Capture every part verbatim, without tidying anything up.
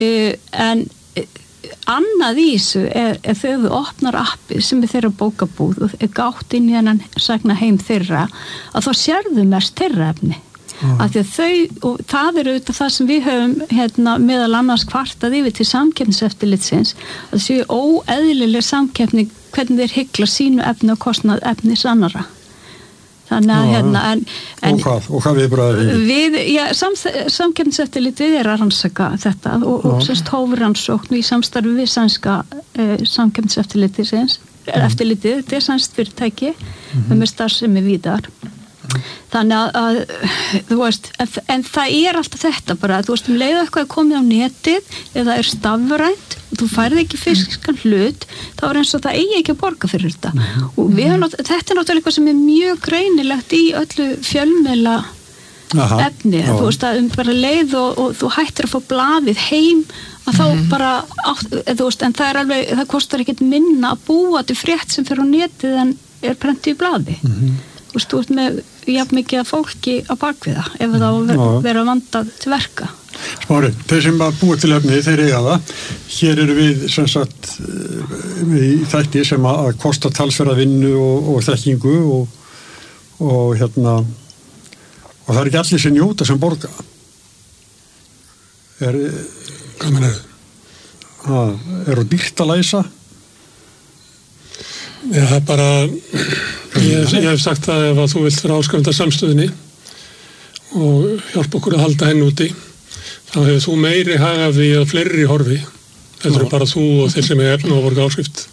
uh, en annað í þessu er, er þegar þú opnar appið sem er þeirra bókabúð og er gátt inn í hennan sagna heim þeirra að þá sérðu mest þeirra efni mm. af því að þau og það er auðvitað það sem við höfum hérna, meðal annars kvartað yfir til samkeppniseftirlitsins að það séu óeðlileg samkeppni hvernig þeir hygla sínu efni og kostnað efnis annarra. Þannig að hérna en, en og hvað, og hvað við bara við, já, sam, samkeppniseftirlitið er að rannsaka þetta og, og semst hófrannsókn í samstarfi við sænska eh, samkeppniseftirlitið mm. eftirlitið, þetta er sænskt fyrirtæki mm-hmm. með starfsemi víðar þannig að, að þú veist, en, en það er alltaf þetta bara, þú veist, um leiða eitthvað að komið á netið eða er stafrænt og þú færði ekki fysiskan hlut þá er eins og það eigi ekki að borga fyrir þetta mm. og við höfum, þetta er náttúrulega eitthvað sem er mjög greinilegt í öllu fjölmiðla Aha, efni, á. Þú veist að um bara leið og, og þú hættir að fá blaðið heim að þá mm. bara, þú veist, en það er alveg, það kostar ekkert minna að búa til frétt sem fyrir á netið en er prentið í blaði mm. þú veist, þú ert með jafn mikið að fólki á bakviða ef það á að vera vandað til verka. Smári, þeir sem að búa til efni, þeir eiga það. Hér eru við sem sagt í þætti sem að kosta talsverða vinnu og, og þekkingu og, og hérna og það er ekki allir sem njóta sem borga. Er, hvað meina það? Er það dýrt að læsa? Já, það er bara ég, ég hef sagt að ef að þú vilt vera áskrifandi samstöðinni og hjálpa okkur að halda henn úti þá hefur þú meiri hag af því að fleiri horfi þetta er bara þú og þeir sem er efna og borga áskrift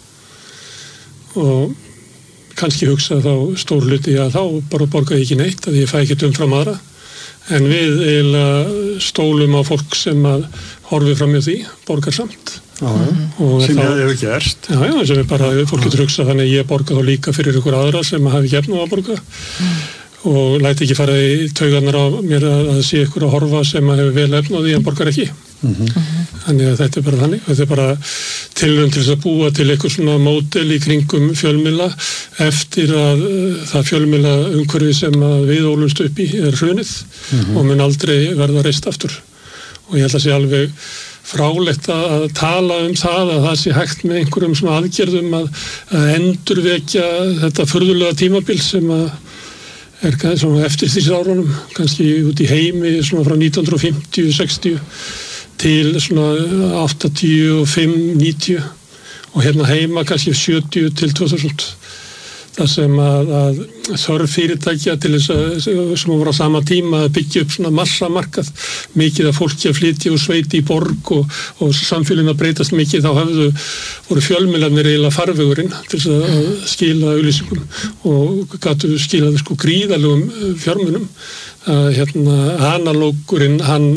og kannski hugsa þá stór hluti að þá bara borga ég ekki neitt að ég fæ ekki umfram aðra en við eiginlega stólum á fólk sem að horfi fram hjá því borgar samt Já, og sem það hefur gerst já, já, sem er bara, fólk getur hugsa þannig að ég borga þá líka fyrir ykkur aðra sem hafi ekki efna að borga mm. og læti ekki fara í taugarnar á mér að, að sé ykkur að horfa sem hefur vel efna og því hann borgar ekki mm-hmm. þannig að þetta er bara þannig þetta er bara tilraun til þess að búa til eitthvað svona módel í kringum fjölmiðla eftir að uh, það fjölmiðla umhverfi sem við ólumst upp í er hrunið mm-hmm. og mun aldrei verða reist aftur og ég held að sé alveg frálegt að tala um það að það sé hægt með einhverjum svona aðgerðum að, að endurvekja þetta furðulega tímabil sem að er svona eftir þessir árunum kannski út í heimi svona frá nítján hundruð fimmtíu sextíu til svona áttatíu og fimm níutíu og hérna heima kannski sjötíu til tvö þúsund það sem að, að þörf fyrirtækja til þess að sem voru á sama tíma að byggja upp svona massamarkað mikið af fólki að flytja og sveiti í borg og, og samfélagin að breytast mikið þá hafðu voru fjölmiðlarnir eiginlega farvegurinn til þess að skila auglýsingum og gátu skilað sko gríðalegum fjármunum að hérna analógurinn hann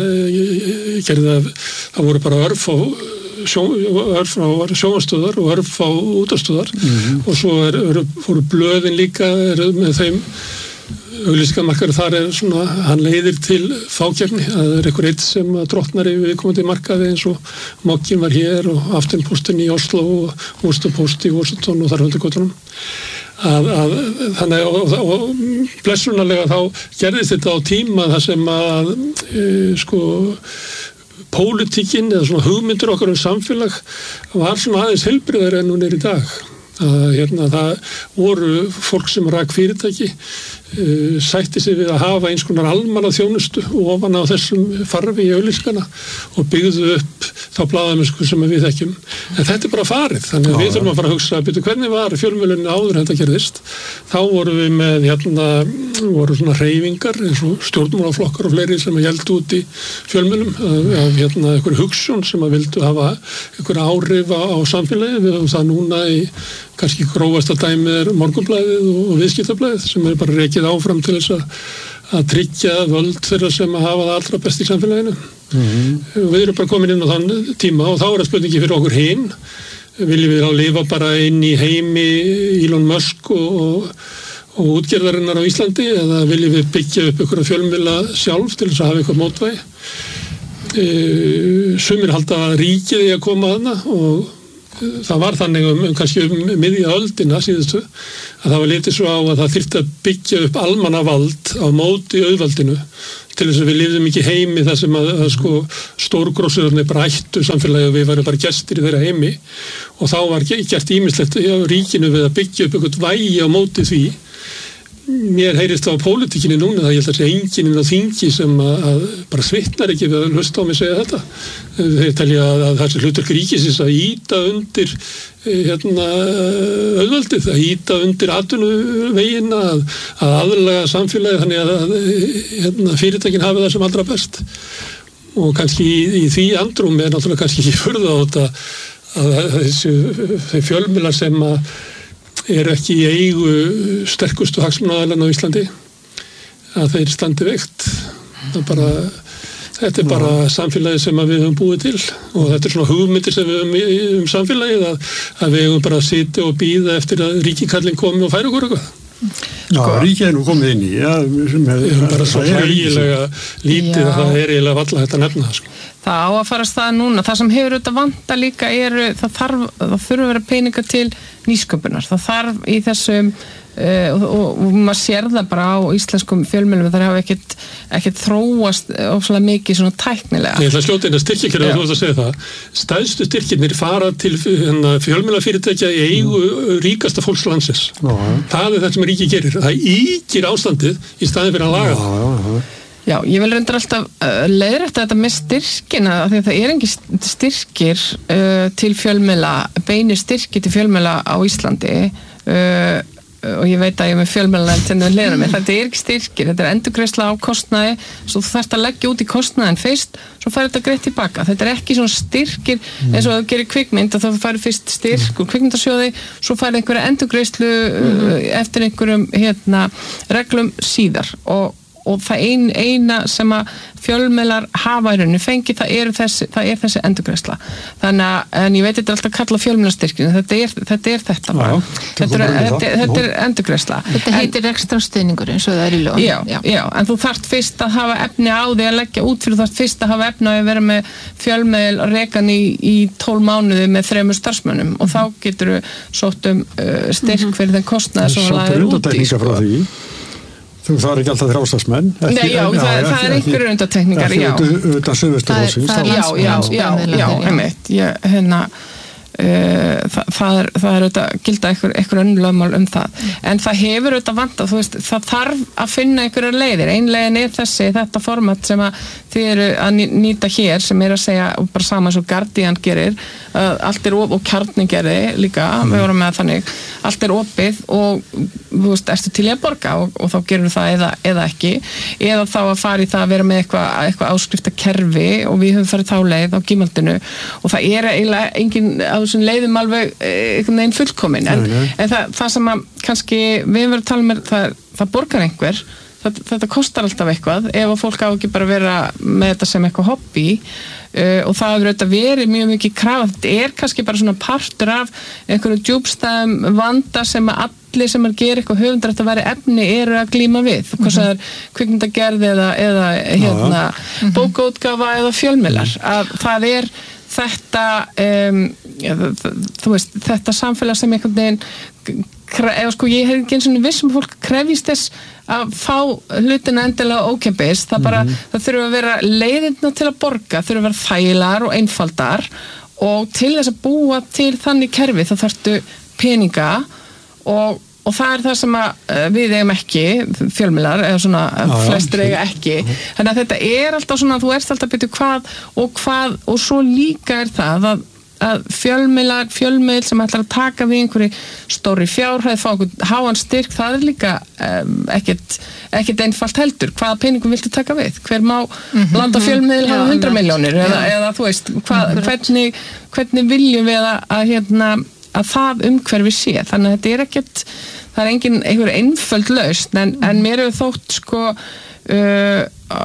gerði að það voru bara örf á Sjó, örf á sjónvarpsstöðvar og örf á útvarpsstöðvar mm-hmm. og svo er, er, fóru blöðin líka er, með þeim auglýsingamarkaður þar er svona, hann leiðir til fákeppni, það er einhver eitt sem drottnar yfir viðkomandi markaði eins og Mokkin var hér og Aftenpostin í Oslo og Worcester í Washington og þar höldu göttunum að, að þannig og, og, og blessunarlega þá gerðist þetta á tíma þar sem að e, sko pólitíkin eða svona hugmyndur okkar um samfélag var svona aðeins heilbrigðari en hún er í dag. Að, hérna, það voru fólk sem rak fyrirtæki uh, sætti sig við að hafa eins konar almannaþjónustu ofan á þessum farfi í auglýsingana og byggðu upp þá blaðamennsku sem við þekkjum. En þetta er bara farið, þannig að við þurfum að fara að hugsa byrju, hvernig var fjölmiðlunin áður en þetta gerðist. Þá vorum við með hérna, voru svona hreyfingar eins og stjórnmálaflokkar og fleiri sem héldu út í fjölmiðlum af hérna einhverju hugsun sem að vildu hafa einhverja áhrif á, á samfélagi. Við höfum það núna í kannski grófasta dæmið er Morgunblaðið og Viðskiptablaðið sem er bara rekið áfram til þess að, að tryggja völd þeirra sem að hafa það allra best í samfélaginu. Mm-hmm. Við erum bara komin inn á þann tíma og þá er það spurningi fyrir okkur hinn. Viljum við að lifa bara inn í heimi Elon Musk og, og, og útgerðarinnar á Íslandi eða viljum við byggja upp einhverja fjölmiðla sjálf til þess að hafa eitthvað mótvægi? E, sumir halda að ríkið í að koma að hana og það var þannig um, um kannski um miðja öldina síðustu að það var litið svo á að það þyrfti að byggja upp almannavald á móti auðvaldinu til þess að við lifðum ekki heimi þar sem að, að sko stórgróssurarnir bara ættu samfélagi og við varum bara gestir í þeirra heimi og þá var gert ýmislegt á ríkinu við að byggja upp eitthvað vægi á móti því. Mér heyrist á pólitíkinni núna það ég held að segja enginn inn á þingi sem að, að bara svitnar ekki við að hlusta á mig segja þetta. Þeir telja að, að þessi hlutverk ríkisins að ýta undir hérna auðvaldið, að ýta undir atvinnuvegina, að, að aðlaga samfélagið þannig að, að hérna, fyrirtækin hafi það sem allra best. Og kannski í, í því andrúmi er náttúrulega kannski ekki furða á þetta að, að þessi fjölmiðlar sem að er ekki í eigu sterkustu hagsmunaaðilanna á Íslandi að þeir standi veikt. Það bara, þetta er bara samfélagið sem við höfum búið til og þetta er svona hugmyndir sem við höfum um samfélagið að, að við höfum bara að sitja og bíða eftir að ríkikallinn komi og færa okkur eitthvað. Já, ríkið er nú komið inn í ja, með, við höfum bara svo hlægilega lítið að það er eiginlega valla þetta nefna það sko. Það á að fara að staða núna. Það sem hefur auðvitað vanta líka eru, það þarf, það þurfa að vera peninga til nýsköpunar. Það þarf í þessum, uh, og, og, og maður sér það bara á íslenskum fjölmiðlum, það hafa ekkert, ekkert þróast ofsalega mikið svona tæknilega. Ég ætla að sljóta inn að styrkjakerfið að þú veist að segja það. Stærstu styrkirnir fara til fjölmiðlafyrirtækja í eigu ríkasta fólks landsins. Já. Það er það sem ríkið gerir. Það ýkir ástandið í staðinn fyrir að laga það. Já, já, já. Já, ég vil reyndar alltaf uh, leiðrétta þetta með styrkina því að það er engin styrkir uh, til fjölmiðla, beinir styrkir til fjölmiðla á Íslandi uh, og ég veit að ég er með fjölmiðlanefnd sem það leiðra mig, þetta er ekki styrkir, þetta er endurgreiðsla á kostnaði, svo þú þarft að leggja út í kostnaðin fyrst, svo færðu þetta greitt tilbaka. Þetta er ekki svona styrkir eins og þú gerir kvikmynd og þá færðu fyrst styrk úr kvikmyndasjóði, svo færðu einhverja endurgreiðslu uh, eftir einhverjum hérna, reglum síðar og og það ein, eina sem að fjölmiðlar hafa í rauninni fengi það er þessi, það er þessi endurgreiðsla. Þannig að, en ég veit þetta er alltaf kallað fjölmiðlastyrkinn, þetta er þetta er þetta bara. Já, þetta, er, þetta, þetta er endurgreiðsla. Þetta heitir ekstra stuðningur eins og það er í lögum. Já, já, já, en þú þarft fyrst að hafa efni á því að leggja út fyrir, þú þarft fyrst að hafa efni á að vera með fjölmiðl rekan í, í tólf mánuði með þremur starfsmönnum og þá getur þú sótt um uh, styrk fyrir den kostnaði sem það er út í. Þú þarf ekki alltaf þrjástasmenn. Nei, já, já, það, það er einhverjur undantekningar, já. Ekki utan Suðvesturhússins. Já, já, já, já, einmitt. Ég, hérna, uh, það, það er, það er auðvitað gilda einhver, einhver önnur lögmál um það. En það hefur auðvitað vantað, þú veist, það þarf að finna einhverjar leiðir. Ein leiðin er þessi, þetta format sem að þið eru að nýta hér, sem er að segja, bara sama eins og Guardian gerir, uh, allt er opið, og Kjarni gerði líka, mm. við vorum með þannig, allt er opið og þú veist, ertu til að borga og, og þá gerum við það eða, eða ekki eða þá að fara í það að vera með eitthvað eitthva áskriftakerfi og við höfum farið þá leið á Gímaldinu og það er eiginlega engin á þessum leiðum alveg einhvern veginn fullkomin en, nei, nei. en það, það sem að kannski við höfum verið að tala með það, það borgar einhver það, þetta kostar alltaf eitthvað ef að fólk á ekki bara vera með þetta sem eitthvað hobby Uh, og það hefur auðvitað verið mjög mikið krafa, þetta er kannski bara svona partur af einhverju djúpstæðum vanda sem að allir sem er að gera eitthvað höfundar að vera efni eru að glíma við, mm-hmm. hvort það er kvikmyndagerð eða, eða hérna, mm-hmm. bókaútgáfa eða fjölmiðlar, að það er þetta, um, ja, þú veist, þetta samfélag sem einhvern veginn, eða sko ég hef ekki eins og vissum að fólk krefjist þess að fá hlutina endilega ókeypis, það bara, mm-hmm. það þurfa að vera leiðirna til að borga, þurfa að vera þægilegar og einfaldar og til þess að búa til þannig kerfi þá þarftu peninga og, og það er það sem að við eigum ekki, fjölmiðlar eða svona ah, flestir eiga ekki þannig að þetta er alltaf svona, þú erst alltaf betur hvað og hvað og svo líka er það að að fjölmiðlar, fjölmiðl sem ætlar að taka við einhverju stóri fjárhæð, fá einhvern háan styrk, það er líka um, ekkert, ekkert einfalt heldur. Hvaða peningum viltu taka við? Hver má mm-hmm. landa fjölmiðl hafa hundra miljónir? Eða, eða þú veist, hvað, hvernig, hvernig viljum við að, að, hérna, að það umhverfi sé? Þannig að þetta er ekkert, það er engin einhver einföld lausn, en, en mér hefur þótt sko, uh,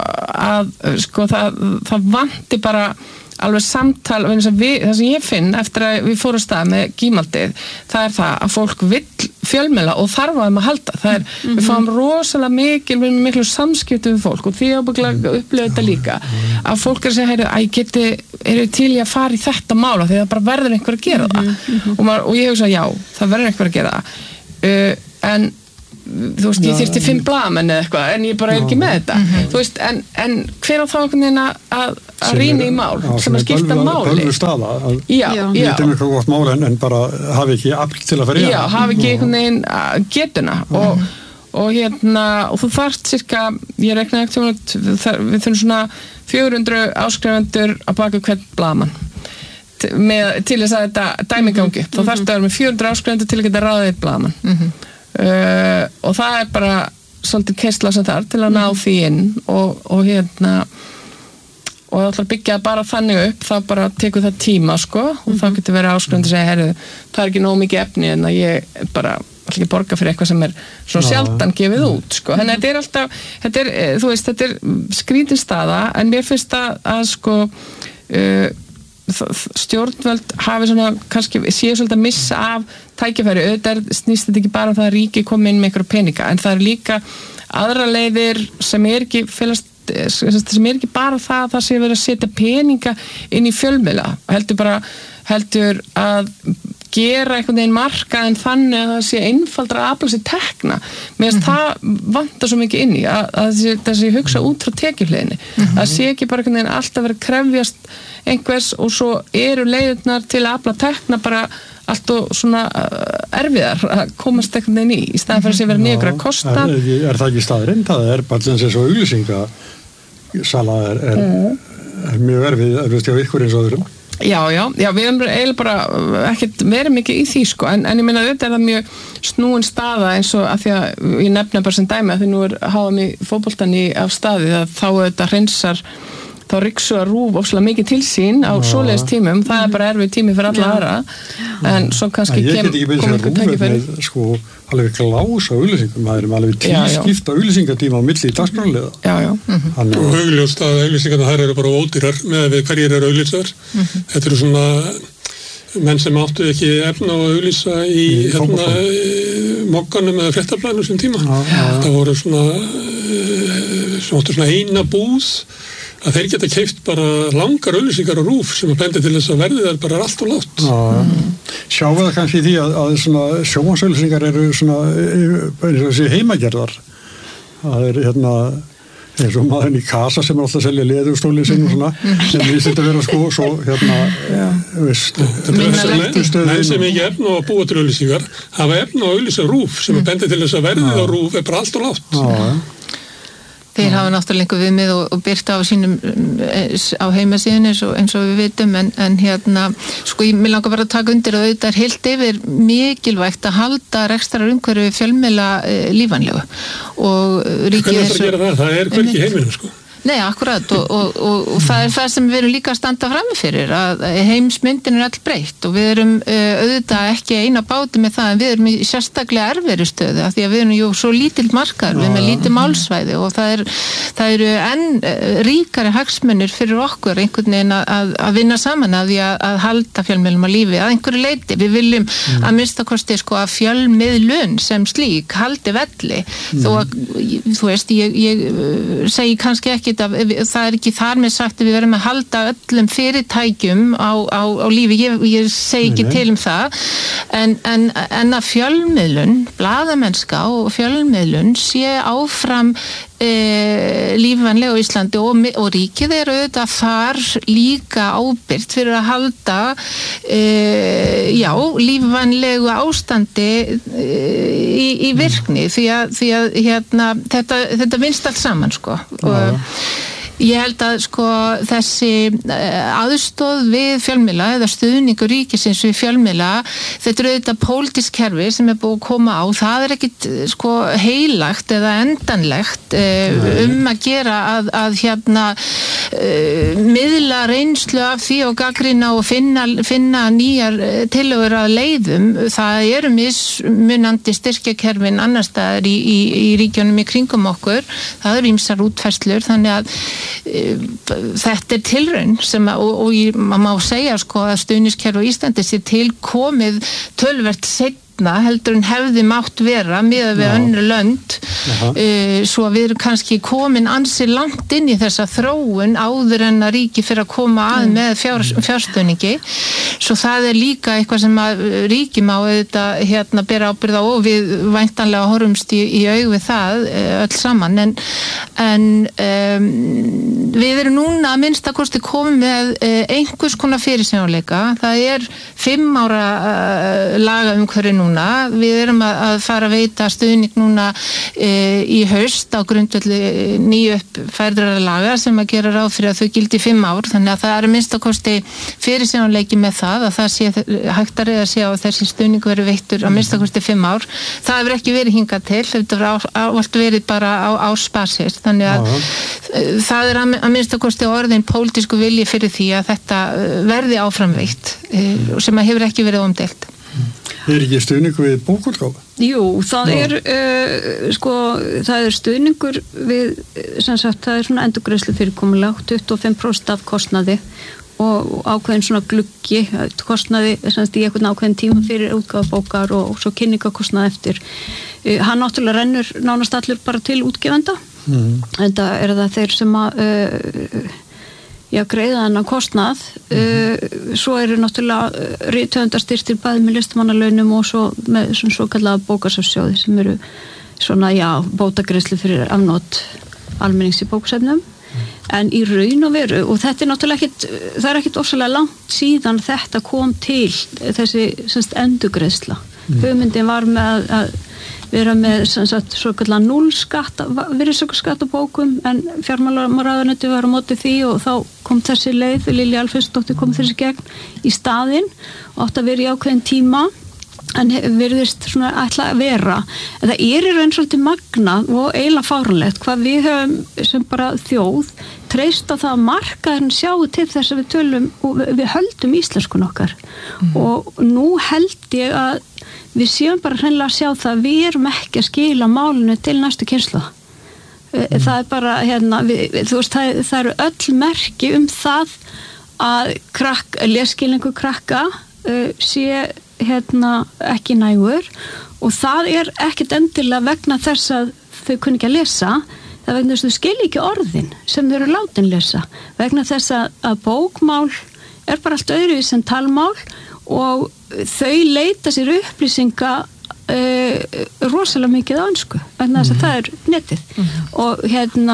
að sko, það, það vanti bara alveg samtal, við, það sem ég finn eftir að við fórum stað með Gímaldið það er það að fólk vill fjölmiðla og þarf að þeim að halda það er, mm-hmm. við fáum rosalega mikil við miklu samskipti við fólk og því ábygglega upplifðu þetta líka að fólk er að segja, heyri, að geti eru til í að fara í þetta mála því það bara verður einhver að gera það mm-hmm. og, maður, og ég hugsa, já, það verður einhver að gera það uh, en þú veist, ég þyrfti fimm blaðamenn eða eitthvað, en ég bara er ekki með þetta mm-hmm. þú veist, en, en hver á þá einhvern veginn að að rýna í mál já, sem að skipta máli bölvu staða að já, já. Þetta er mjög gott mál en, en bara hafi ekki afl til að fara í já, hafi ekki einhvern veginn getuna og, og hérna og þú þarft cirka, ég reknaði ekkert við þurfum svona fjögur hundruð áskrifundur að baka hvern blaðamann með, til þess að þetta dæmi gangi mm-hmm. þá þarftu að vera með fjögur hundruð áskrifundur til að geta ráðið eitt blaðamann mm-hmm. uh, og það er bara svolítið keyrsla sem þar til að ná því inn og, og hérna og það ætlar að byggja bara þannig upp þá bara tekur það tíma sko og mm-hmm. þá getur verið áskrifandi að segja herru, það er ekki nóg mikið efni en að ég bara ætla ekki að borga fyrir eitthvað sem er svona ja. Sjaldan gefið út sko, en þetta er alltaf þetta er, þú veist, þetta er skrítin staða en mér finnst að, að sko uh, stjórnvöld hafi svona kannski séu svolítið að missa af tækifæri, auðvitað snýst þetta ekki bara um það að ríki komi inn með einhverja peninga en það er líka aðra leiðir sem er ekki félast sem er ekki bara það að það sé verið að setja peninga inn í fjölmiðla heldur bara heldur að gera einhvern veginn markað en þannig að það sé einfaldra að afla sér tekna meðan mm-hmm. það vantar svo mikið inn í að, að það sé hugsa út frá tekjuhliðinni mm-hmm. að sé ekki bara einhvern veginn alltaf verið að krefjast einhvers og svo eru leiðirnar til að afla tekna bara allt og svona erfiðar að komast einhvern veginn í í staðan fyrir að sé verið niður að kosta er, er það ekki staðurinn? Það er bara eins og auglýsinga sala er, er, er mjög erfið erfist hjá ykkur eins og öðrum Já, já, já, við erum eiginlega bara ekkert verið mikið í því sko, en, en ég meina þetta er það mjög snúin staða eins og að því að ég nefna bara sem dæmi að því nú er háðum í fótboltan í af staði að þá þetta hreinsar þá ryksu að rúf ofslega mikið til sín á svoleiðis tímum, það er bara erfið tími fyrir alla aðra, en svo kannski kem, kom ykkur tækifæri. Ég get ekki með sko alveg glás á auglýsingum, það er alveg tískipta auglýsingatíma á milli í dagskrárliða. Já, já. Mm-hmm. Og augljóst að auglýsingarna þær eru bara ódýrar með við hverjir eru auglýsar. Mm-hmm. Þetta eru svona menn sem áttu ekki efna á að auglýsa í, í hérna, mokkanum eða fréttablaðinu sem tíma. Já, já. Það voru svona, svona, svona eina búð að þeir geta keypt bara langar auglýsingar og rúf sem að bendi til þess að verðið er bara allt og látt. Mm. Sjáum við það kannski í því að, að svona sjónvarpsauglýsingar eru svona eins og þessi heimagerðar. Það er hérna eins og maðurinn í Kasa sem er alltaf að selja leðurstólinn sinn og svona sem við setja að vera sko svo hérna veist menn sem ekki efna á að búa til auglýsingar hafa efna á að auglýsa rúf sem að bendi til þess að verðið á rúf er bara allt og látt. Já. Þeir hafa náttúrulega einhver viðmið og, og byrta á sínum á heimasíðunni eins og, eins og við vitum en, en hérna, sko ég vil langa bara að taka undir og auðvitað er heilt yfir mikilvægt að halda rekstrar umhverfi fjölmiðla e, lífanlegu og ríkið eins og... Hvernig það að gera það? Það er hvergi heiminum sko. Nei, akkurat og, og, og, og það er það sem við erum líka að standa frammi fyrir að heimsmyndin er all breytt og við erum uh, auðvitað ekki eina báti með það en við erum í sérstaklega erfiðri stöðu af því að við erum jú svo lítill markaður, við erum með lítið málsvæði og það, er, það eru enn uh, ríkari hagsmunir fyrir okkur einhvern veginn að, að vinna saman að því að, að halda fjölmiðlum á lífi að einhverju leyti, við viljum mm. að minnstakosti sko að fjölmiðlun sem slík haldi velli mm. þó að, þú veist, ég, ég uh, segi kannski ekki það er ekki þar með sagt að við verðum að halda öllum fyrirtækjum á, á, á lífi, ég, ég segi ekki til um það en, en, en að fjölmiðlun, blaðamennska og fjölmiðlun sé áfram e, lífvænlega á Íslandi og, og ríkið er auðvitað þar líka ábyrgt fyrir að halda e, já, lífvænlegu ástandi e, í, í virkni því að, því að hérna, þetta, þetta vinst allt saman sko og ég held að sko þessi aðstoð við fjölmiðla eða stuðningur ríkisins við fjölmiðla þetta er auðvitað pólitískt kerfi sem er búið að koma á, það er ekkit sko heilagt eða endanlegt um að gera að, að hérna miðla reynslu af því og gagnrýna og finna, finna nýjar tillögur að leiðum, það eru mismunandi styrkjakerfin annars staðar í, í, í ríkjunum í kringum okkur, það eru ýmsar útfærslur þannig að þetta er tilraun sem að, og, og maður má segja sko að stuðningskerfi á Íslandi sé til komið töluvert seinna setna heldur en hefði mátt vera miðað við önnur lönd uh, svo að við erum kannski komin ansi langt inn í þessa þróun áður en að ríki fyrir að koma að með fjár, fjárstuðningi svo það er líka eitthvað sem að ríki má auðvitað hérna bera ábyrgð á og við væntanlega horfumst í, í aug við það öll saman en, en um, við erum núna að minnsta kosti komið með uh, einhvers konar fyrirsjáanleika það er fimm ára uh, laga umhverfi núna við erum að, að fara að veita stuðning núna uh, í haust á grundvelli nýju uppfærðra laga sem að gera ráð fyrir að þau gildi fimm ár þannig að það er minnsta kosti fyrirsjáanleiki með það að það sé hægt að reyða sig á þessi stuðning verið veittur að minnsta kosti fimm ár það hefur ekki verið hingað til þetta hefur allt verið bara á, á spasis þannig að uh, það er að, að minnsta kosti orðin pólitísku vilji fyrir því að þetta verði áframveitt uh, sem að hefur ekki verið omdeilt. Er ekki stuðningur við bókútgáfu? Jú, það Já. er uh, sko, það er stuðningur við, sem sagt, það er svona endurgreiðslu fyrirkomulag, tuttugu og fimm prósent af kostnaði og ákveðin svona gluggi kostnaði, sem sagt, í einhvern ákveðin tíma fyrir útgáfu bókar og, og svo kynningakostnaði eftir. Uh, hann náttúrulega rennur nánast allir bara til útgefenda mm. en það er það þeir sem að uh, já, greiða hennar kostnað uh, svo eru náttúrulega rithöfundarstyrktir bæði með listamannalaunum og svo með svona svo kallaða bókasafnssjóði sem eru svona, já, bótagreiðslu fyrir afnot almennings í bóksefnum en í raun og veru, og þetta er náttúrulega ekkit það er ekkit ofsalega langt síðan þetta kom til þessi semst endurgreiðsla mm. hugmyndin var með að vera með sagt, svo kallar núllskatt virðisaukaskatt á bókum en fjármálaráðuneytið var á móti því og þá kom þessi leið, Lilja Alfreðsdóttir kom þessi gegn í staðinn og átti að vera í ákveðin tíma en virðist svona ætla að vera en það er í raun svolítið magnað og eiginlega fáránlegt hvað við höfum sem bara þjóð treyst á það að markaðurinn sjáu til þess að við tölum og við höldum íslenskun okkar mm. og nú held ég að við séum bara hreinlega að sjá það að við erum ekki að skila málinu til næstu kynslóð. Mm. Það er bara, hérna, við, þú veist, það, það eru öll merki um það að krakk, lesskilningu krakka uh, sé hérna, ekki nægur og það er ekkert endilega vegna þess að þau kunni ekki að lesa, það er vegna þess að þau skilja ekki orðin sem þau eru látin lesa, vegna þess að, að bókmál er bara allt öðruvís en talmál og þau leita sér upplýsinga uh, rosalega mikið á ensku vegna þess að það er netið mm-hmm. og hérna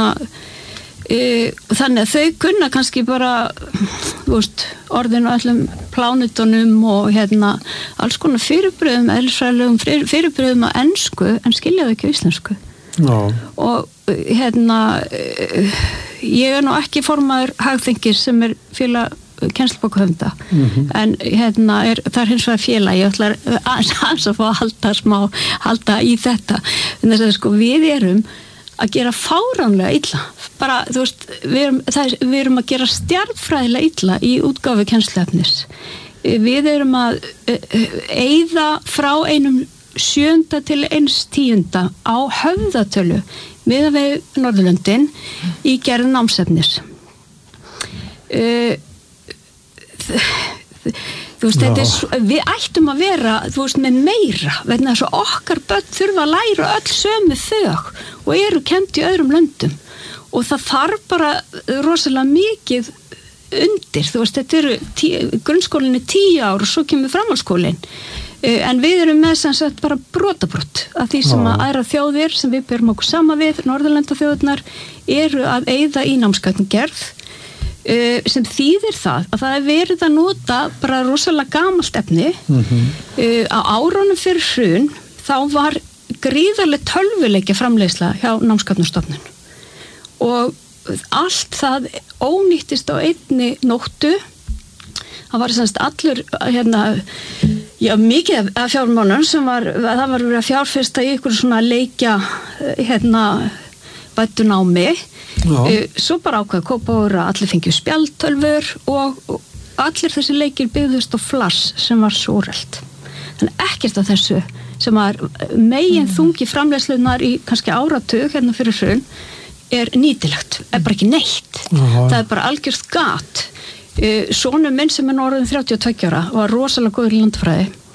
uh, þannig að þau kunna kannski bara veist, orðin og öllum plánutunum og hérna alls konar fyrirbröðum, eðlisfræðilegum fyrirbröðum á ensku en skilja þau ekki á íslensku no. og hérna uh, ég er nú ekki formaður hagþengis sem er félag kennslubókahöfunda mm-hmm. en hérna er, það er hins vegar félag ég ætlar aðeins að fá að halda smá halda í þetta en þess að sko við erum að gera fáránlega illa bara þú veist við erum, er, við erum að gera stjarnfræðilega illa í útgáfu kennsluefnis við erum að eyða frá einum sjönda til eins tíunda á höfðatölu miðað við Norðurlöndin í gerð námsefnis uh, þú veist, þetta er svo, við ættum að vera, þú veist, með meira vegna þess að okkar börn þurfa að læra öll sömu þög og eru kennd í öðrum löndum og það þarf bara rosalega mikið undir, þú veist, þetta eru tí, grunnskólinn er tíu ár og svo kemur framhaldsskólinn en við erum með sem sagt bara brotabrott af því sem að aðra þjóðir sem við berum okkur sama við, Norðurlandaþjóðirnar eru að eyða í námsgagnagerð Uh, sem þýðir það að það er verið að nota bara rosalega gamalt efni mm-hmm. uh, á árunum fyrir hrun þá var gríðarlega tölvuleikja framleiðsla hjá Námsgagnastofnun og allt það ónýttist á einni nóttu það var semst allur hérna já mikið af fjármálum sem var það var verið að fjárfesta í ykkur svona leikja hérna bættu námi Uh, svo bara ákveða Kópavogur að allir fengjum spjaldtölvur og, og allir þessi leikir byggðust á flass sem var svo úrelt þannig ekkert af þessu sem var megin þungi framleiðslunar í kannski áratug hérna fyrir hrun er nýtilegt, er bara ekki neitt Aha. það er bara algjörð gat uh, sonur minn sem er orðin þrjátíu og tveggja ára var rosalega góður í landfræði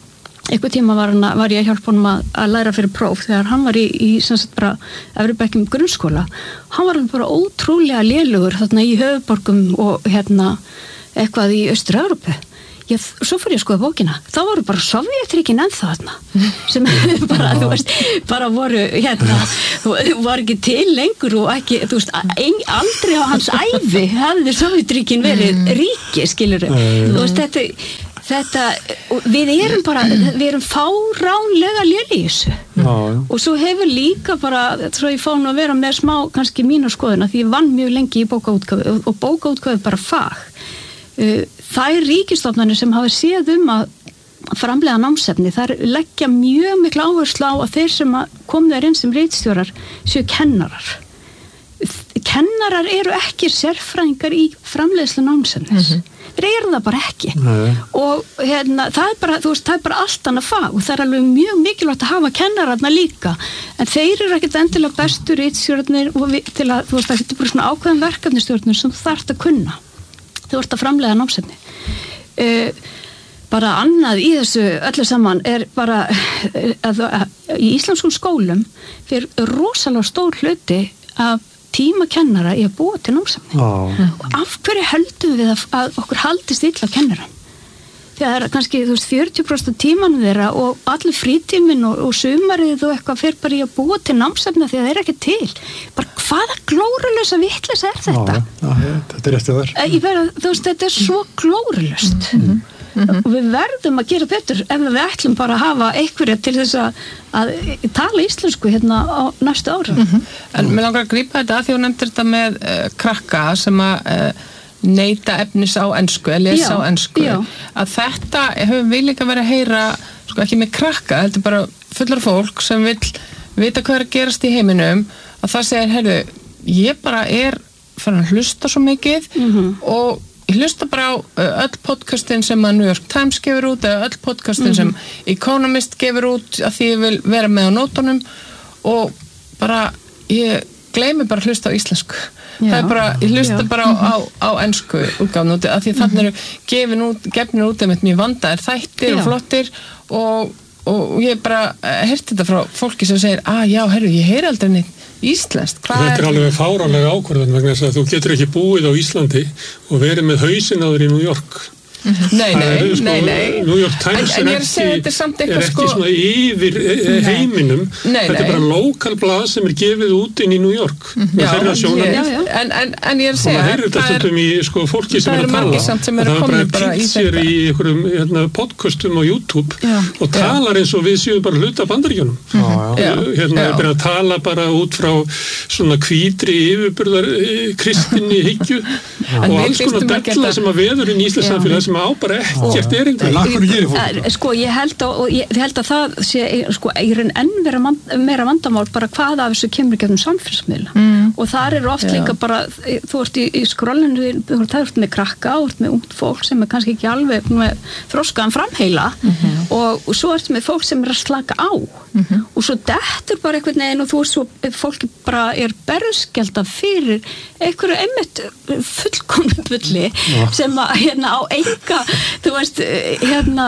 einhver tíma var, hana, var ég að hjálpa honum að, að læra fyrir próf þegar hann var í, í sem sagt bara efri bekkjum grunnskóla. Hann var alveg bara ótrúlega lélugur þarna í höfuborgum og hérna eitthvað í Austur-Evrópu. Ég, svo fór ég að skoða bókina. Þá voru bara Sovjetríkin ennþá þarna sem bara, þú veist, bara voru hérna, var ekki til lengur og ekki, þú veist, ein, aldrei á hans ævi hafði Sovjetríkin verið ríki, skilurðu. Þú veist, þetta Þetta, við erum bara, við erum fáránlega léli í þessu. Já, já. Og svo hefur líka bara, svo ég fá nú að vera með smá kannski mína skoðuna, því ég vann mjög lengi í bókaútgáfu og bókaútgáfu bara fag. Það er ríkisstofnanir sem hafa séð um að framleiða námsefni, það er leggja mjög mikla áherslu á að þeir sem kom þeir inn sem ritstjórar séu kennarar. Kennarar eru ekki sérfræðingar í framleiðslu námsefnis. Mm-hmm. Þeir eru það bara ekki. Nei. Og hérna, það er bara, þú veist, það er bara allt annað fag og það er alveg mjög mikilvægt að hafa kennararna líka, en þeir eru ekkert endilega bestu ritstjórnir til að, þú veist, það er bara svona ákveðin verkefnistjórnir sem þú þarft að kunna. Þú ert að framleiða námsefni. Uh, bara annað í þessu öllu saman er bara að, að, að í íslenskum skólum fyrir rosalega stór hluti af tíma kennara í að búa til námsefni. Oh. Og af hverju höldum við að, að okkur haldist illa kennaran? Þegar það er kannski, þú veist, fjörutíu prósent tímanum þeirra og allir frítíminn og, og sumarið og eitthvað fer bara í að búa til námsefni því að það er ekki til. Bara hvaða glórulösa vitleysa er þetta? Já, já, þetta er rétt að vera. Ég verða, þú veist, þetta er svo glórulöst. Mm-hmm. Mm-hmm. Og við verðum að gera betur ef við ætlum bara að hafa einhverja til þess að, að tala íslensku hérna á næstu ára. Mm-hmm. En mér langar að grípa þetta að því hún nefndir þetta með uh, krakka sem að uh, neita efnis á ensku, eða lesa á ensku, já. Að þetta höfum við líka verið að heyra, sko ekki með krakka, þetta er bara fullar fólk sem vill vita hvað er að gerast í heiminum, að það segir, heyrðu, ég bara er fyrir að hlusta svo mikið mm-hmm. og ég hlusta bara á öll podcastin sem að New York Times gefur út eða öll podcastin mm-hmm. sem Economist gefur út að því ég vil vera með á nótunum og bara ég gleymi bara að hlusta á íslensku. Já. Það er bara, ég hlusta já. bara á, á, á ensku útgáfn út að því þannig eru gefin út, gefnir út um þetta mjög vandaðir þættir já. Og flottir og, og ég bara heyrti þetta frá fólki sem segir að já, herru, ég heyri aldrei neitt íslenskt. Þetta er alveg fáránlega ákvörðun vegna þess að þú getur ekki búið á Íslandi og verið með hausinn á þér í New York. Nei, nei, sko, nei, nei. New York Times en, en er, ekki, er, er ekki sko... svona yfir heiminum. Nei, þetta er bara lokal blað sem er gefið út inn í New York. Mm-hmm. Já, ég, en, en, en ég er að segja það er þetta stundum í sko, fólki sem er að tala sem er það er bara týnt sér í einhverjum hérna, podcastum á YouTube já. Og talar eins og við séum bara hluta af Bandaríkjunum. Mm-hmm. Hérna er bara að tala bara út frá svona hvítri yfirburðar kristinni hyggju og alls konar della sem að veður inn í Íslands samfélag sem á bara ekkert erindi. Sko ég held að, og ég held að það sé sko í raun enn vera man, meira vandamál bara hvað af þessu kemur gegnum samfélagsmiðla mm. og þar eru oft Já. Líka bara þú ert í, í skrollinu, þú ert með krakka þú ert með ungt fólk sem er kannski ekki alveg með þroskaðan framheila mm-hmm. og, og svo ert með fólk sem er að slaka á mm-hmm. og svo dettur bara einhvern veginn og þú ert svo, fólki bara er berðskelda fyrir einhverju einmitt fullkomnu bulli sem að hérna á enga þú veist, hérna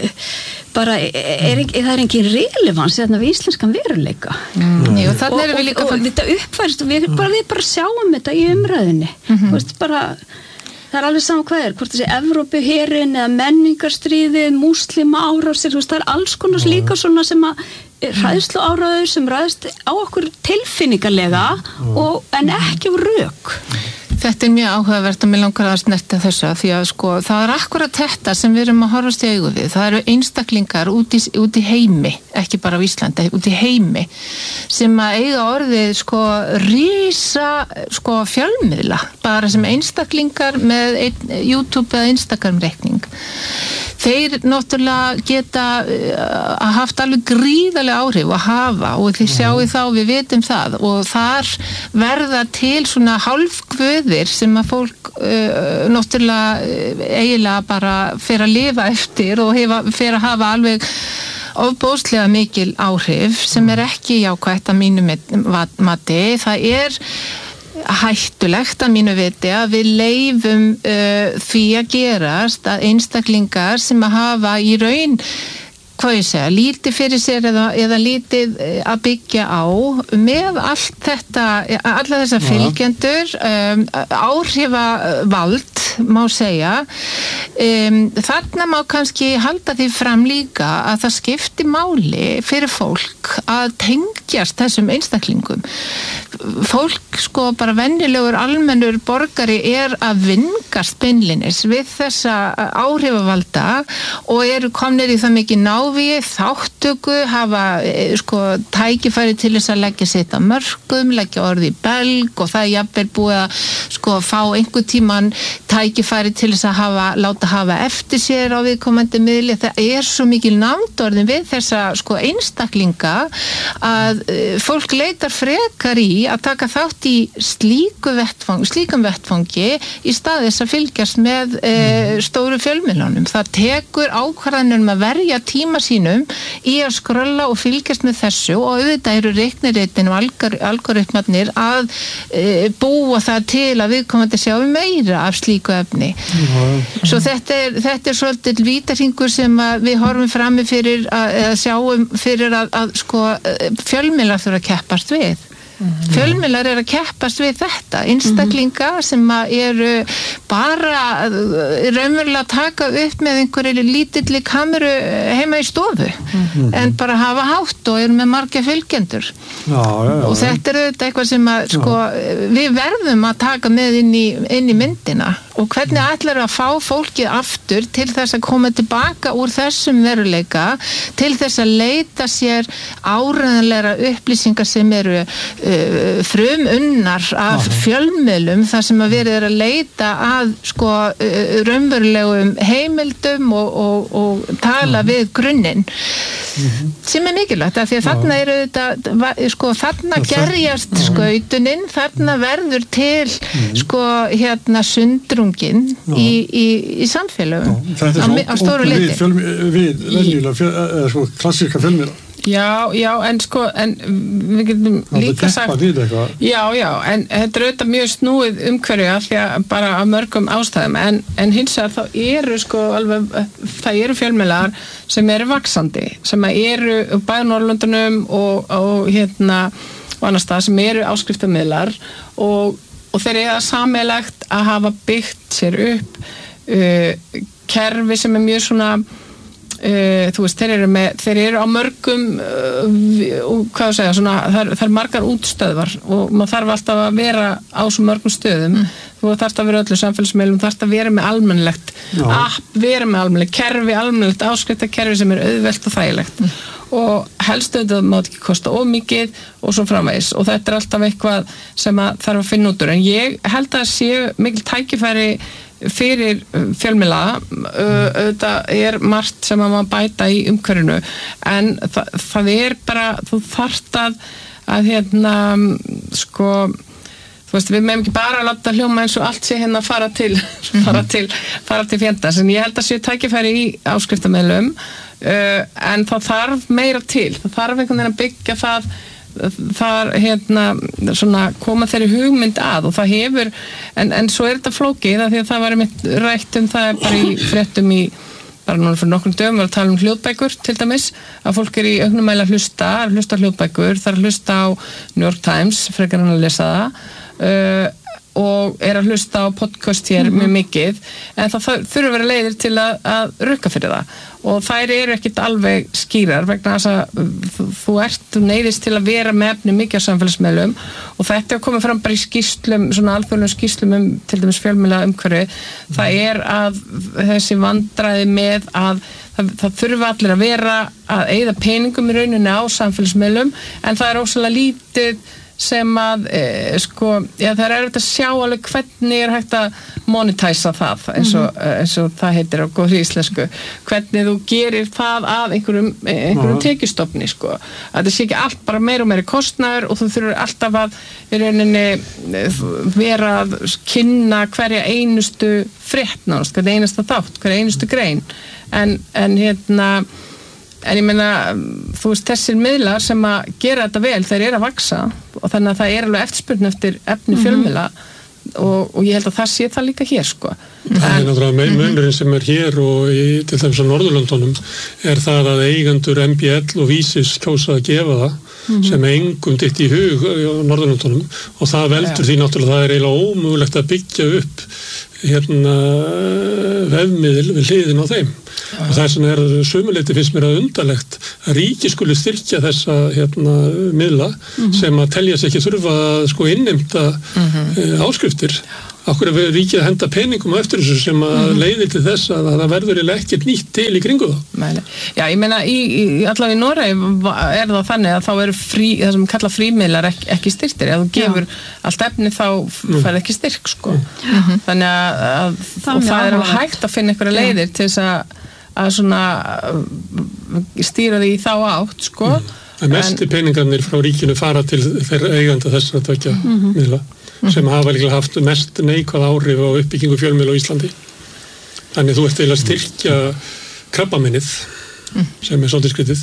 bara, er, er, það er engin relevans hérna við íslenskan veruleika mm. Jú, og, og, og, og þetta uppfærst við bara, við bara sjáum þetta í umræðinni mm-hmm. þú veist, bara það er alveg saman hvað er, hvort þessi Evrópuherin eða menningarstríði, múslima árásir, þú veist, það er alls konar mm. líka svona sem að ræðslu áráður sem ræðst á okkur tilfinningarlega mm. og, en ekki á rök. Þetta er mjög áhugavert að mér langar að snerta þessu því að sko það er akkurat þetta sem við erum að horfast í augu við. Það eru einstaklingar út í, út í heimi, ekki bara á Íslandi, út í heimi sem að eiga orðið sko rísa sko fjölmiðla bara sem einstaklingar með ein, YouTube eða Instagram reikning. Þeir náttúrulega geta uh, haft alveg gríðarlega áhrif að hafa og þið sjáu þá við vitum það og þar verða til svona hálfkvöðir sem að fólk uh, náttúrulega uh, eiginlega bara fer að lifa eftir og hefa, fer að hafa alveg ofbóðslega mikil áhrif sem er ekki jákvætt að mínu mati. Það er hættulegt að mínu viti að við leifum uh, því að gerast að einstaklingar sem að hafa í raun hvað ég segja, lítið fyrir sér eða, eða lítið að byggja á með allt þetta, alla þessar fylgjendur, um, áhrifavald má segja. Um, þarna má kannski halda því fram líka að það skipti máli fyrir fólk að tengjast þessum einstaklingum. Fólk sko bara venjulegur almennur borgari er að vingast beinlinis við þessa áhrifavalda og eru komnir í það mikið návíi, þáttöku, hafa sko tækifæri til þess að leggja sitt á mörkum, leggja orði í belg og það er jafnvel búið að sko fá einhver tíman tækifæri til þess að hafa, láta hafa eftir sér á viðkomandi miðli. Það er svo mikil nándorðin við þessa sko einstaklinga að fólk leitar frekar í að taka þátt í slíku vettfang, slíkum vettfangi í stað þess að fylgjast með e, stóru fjölmiðlunum. Það tekur ákvarðanir um að verja tíma sínum í að skrolla og fylgjast með þessu og auðvitað eru reiknirittin og algoritmarnir að e, búa það til að viðkomandi sjá meira af slíku efni. Mm. Svo þetta er, þetta er svolítið vítarhingur sem að við horfum frammi fyrir að, að sjáum fyrir að, að sko fjölmiðlar þurfa að keppast við. Mm-hmm. Fjölmiðlar eru að keppast við þetta einstaklinga mm-hmm. sem eru bara raunverulega að taka upp með einhverju lítilli kameru heima í stofu mm-hmm. en bara hafa hátt og eru með marga fylgjendur já, já, já. Og þetta er auðvitað eitthvað sem að sko, við verðum að taka með inn í, inn í myndina og hvernig ætlar að fá fólkið aftur til þess að koma tilbaka úr þessum veruleika til þess að leita sér áreiðanlegra upplýsingar sem eru uh, frumunnar af fjölmiðlum þar sem að verið er að leita að sko uh, raunverulegum heimildum og, og, og tala mm. við grunninn mm-hmm. sem er mikilvægt af því að þarna eru þetta sko þarna gerjast mm. skautunin, þarna verður til mm. sko hérna sundrung í, í, í samfélögum á, á stóru liti við, fjölmi, við venjulega fjöl, eða, sko, klassíska fjölmiðla já, já, en sko en við getum líka sagt já, já, en þetta er auðvitað mjög snúið umhverju af því að bara af mörgum ástæðum, en, en hins vegar þá eru sko alveg, það eru fjölmiðlar sem eru vaxandi, sem eru bæði Norðurlöndunum og, og hérna og annars það sem eru áskriftarmiðlar og og þeir eru sameiginlegt að hafa byggt sér upp uh, kerfi sem er mjög svona uh, þú veist, þeir eru með þeir eru á mörgum uh, hvað að segja, svona, það er margar útstöðvar og maður þarf alltaf að vera á svo mörgum stöðum mm. þú þarft að vera öllu samfélagsmiðlum, þarft að vera með almennilegt app, vera með almennilegt kerfi, almennilegt áskriftarkerfi sem er auðvelt og þægilegt mm. og helst auðvitað mátt ekki kosta of mikið og svo framvegis og þetta er alltaf eitthvað sem að þarf að finna út úr en ég held að séu mikil tækifæri fyrir fjölmiðla auðvitað er margt sem að maður bæta í umhverfinu en það, það er bara þú þarft að, að hérna sko þú veist, við meðum ekki bara að láta hljóma eins og allt sé hérna að fara til fara til, fara til fjandans en ég held að séu tækifæri í áskriftarmiðlum Uh, en það þarf meira til það þarf einhvern veginn að byggja það þar hérna svona koma þeirri hugmynd að og það hefur en, en svo er þetta flókið af því að það var einmitt rætt um það bara í fréttum í bara núna fyrir nokkrum dögum var að tala um hljóðbækur til dæmis að fólk er í auknum mæli að hlusta að hlusta hljóðbækur, það er að hlusta á New York Times frekar en að lesa það uh, og er að hlusta á podcast hér mm-hmm. mjög mikið en það þurfa að vera leiðir til að, að rukka fyrir það og þær eru ekkit alveg skýrar vegna þess að þú, þú ert þú neyðist til að vera með efni mikið á samfélagsmiðlum og þetta er að koma fram bara í skýrslum svona alþjóðlegum skýrslum um til dæmis fjölmiðla umhverfi mm-hmm. það er að þessi vandræði með að það, það þurfa allir að vera að eyða peningum í rauninni á samfélagsmiðlum en það er ósala lítið sem að e, sko, já það er erfitt að sjá alveg hvernig er hægt að monetæsa það eins og, mm-hmm. eins og það heitir á góðri íslensku hvernig þú gerir það að einhverjum, einhverjum tekjustofni sko, að það sé ekki allt bara meira og meira kostnaður og þú þurfur alltaf að í rauninni vera að kynna hverja einustu frétt náttúrulega, hverja einustu þátt, hverja einustu grein en, en hérna en ég meina, þú veist, þessir miðlar sem að gera þetta vel, þeir eru að vaksa og þannig að það er alveg eftirspurn eftir efni fjölmiðla og, og ég held að það sé það líka hér sko. Það er náttúrulega munurinn sem er hér og í, til dæmis á Norðurlöndunum er það að eigendur M B L og Vísis kjósa að gefa það mm-hmm. sem engum ditt í hug á Norðurlöndunum og það veldur ja. Því náttúrulega það er eiginlega ómögulegt að byggja upp hérna vefmiðil við hliðin á þeim ja. Og þess vegna er sömuleyti finnst mér að undarlegt að ríki skuli styrkja þessa hérna miðla mm-hmm. sem að telja sig ekki þurfa að sko innimta mm-hmm. áskriftir. Akkur er ríkið að henda peningum á eftir þessu sem að leiðir til þess að það verður ekkert nýtt til í kringu það. Mæli. Já, ég meina, í, í, allavega í Noregi er það þannig að þá eru frí, það sem kalla frímiðlar ekki, ekki styrktir. Ef þú gefur Já. Allt efni þá færð ekki styrk, sko. Mm. Þannig að, að það, það er alveg hægt að finna einhverja leiðir til þess að, að svona stýra því í þá átt, sko. Mm. En mesti peningarnir frá ríkinu fara til þeirra eiganda þessara tvekja mm-hmm. miðla. Sem hafa líka haft mest neikvæð áhrif á uppbyggingu fjölmiðla á Íslandi. Þannig þú ert eiginlega að styrkja krabbaminnið mm. sem er svolítið skrítið.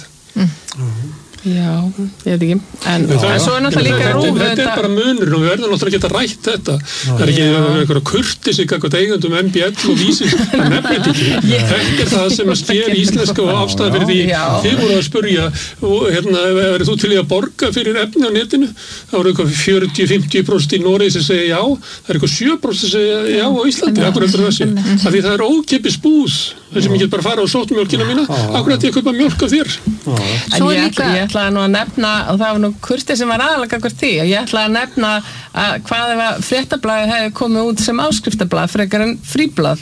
Mm. Já, ég veit ekki. En, en það, svo er náttúrulega líka rúf. Þetta er bara munur og við verðum náttúrulega að geta rætt þetta. Já. Það er ekki einhverja kurtis eitthvað eigandum M B L og Vísis. Það nefnir ekki. Þetta er það sem að sker íslenska og afstæða fyrir því. Já. Þið voru að spurja og hérna, verður þú til í að borga fyrir efni á netinu? Það voru eitthvað fjörutíu til fimmtíu prósent í Noregi sem segja já. Það er eitthvað sjö prósent sem segja já á Íslandi. Akkur eftir þessi. Af því það er ókeypis búð. Þess að ég get bara fara og sótt mjólkina mína. Akkur ætti ég að kaupa mjólk af þér. Svo er líka ég ætlaði nú að nefna, og það var nú kurtið sem var aðalega hvert því, ég ætlaði að nefna að hvað ef að fréttablaðið hefði komið út sem áskriftablað frekar en fríblað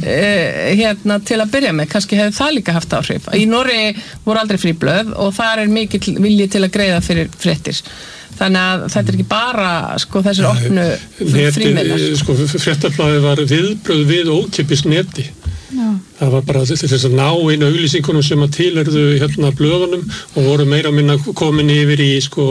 eh, hérna til að byrja með, kannski hefði það líka haft áhrif. Í Noregi voru aldrei fríblöð og þar er mikill vilji til að greiða fyrir fréttir. Þannig að þetta er ekki bara sko þessir opnu frímiðlar. Sko fréttablaðið var viðbrögð við ókeypis neti. Já. Það var bara til þess að ná inn auglýsingunum sem að tilherðu hérna blöðunum og voru meira að minna komin yfir í sko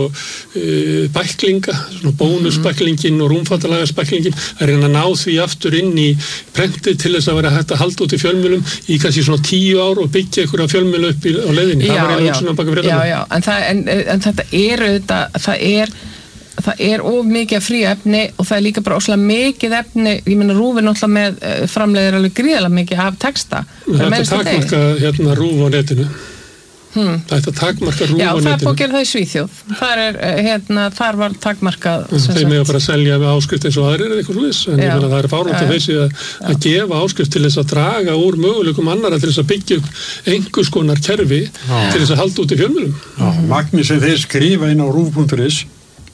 uh, bæklinga, svona bónusbæklingin og rúmfattalagasbæklingin að reyna að ná því aftur inn í prentið til þess að vera hægt að halda út í fjölmiðlum í kannski svona tíu ár og byggja einhverja fjölmiðla upp í, á leiðinni. Já, það var já, svona baka fyrir já, já, en, það, en, en þetta er auðvitað, það er það er of mikið af frí efni og það er líka bara óslega mikið efni, ég meina Rúf er náttúrulega með uh, framleiðir alveg gríðarlega mikið af texta. Það er að takmarka hérna Rúf á netinu. Hmm. Það er að takmarka Rúf á netinu. Já, það er búið að gera það í Svíþjóð. Þar er, hérna, þar var takmarkað. Þeir með að bara selja með áskrift eins og aðrir eða eitthvað slúðis, en já, ég meina það er fáránlegt að þessi að, að gefa áskrift til þess að draga úr möguleikum annara til þess að byggja upp einhvers konar kerfi já. Til þess að halda út í fjölmiðlum. Mm. Magni sem þeir skrifa inn á rúf punktur is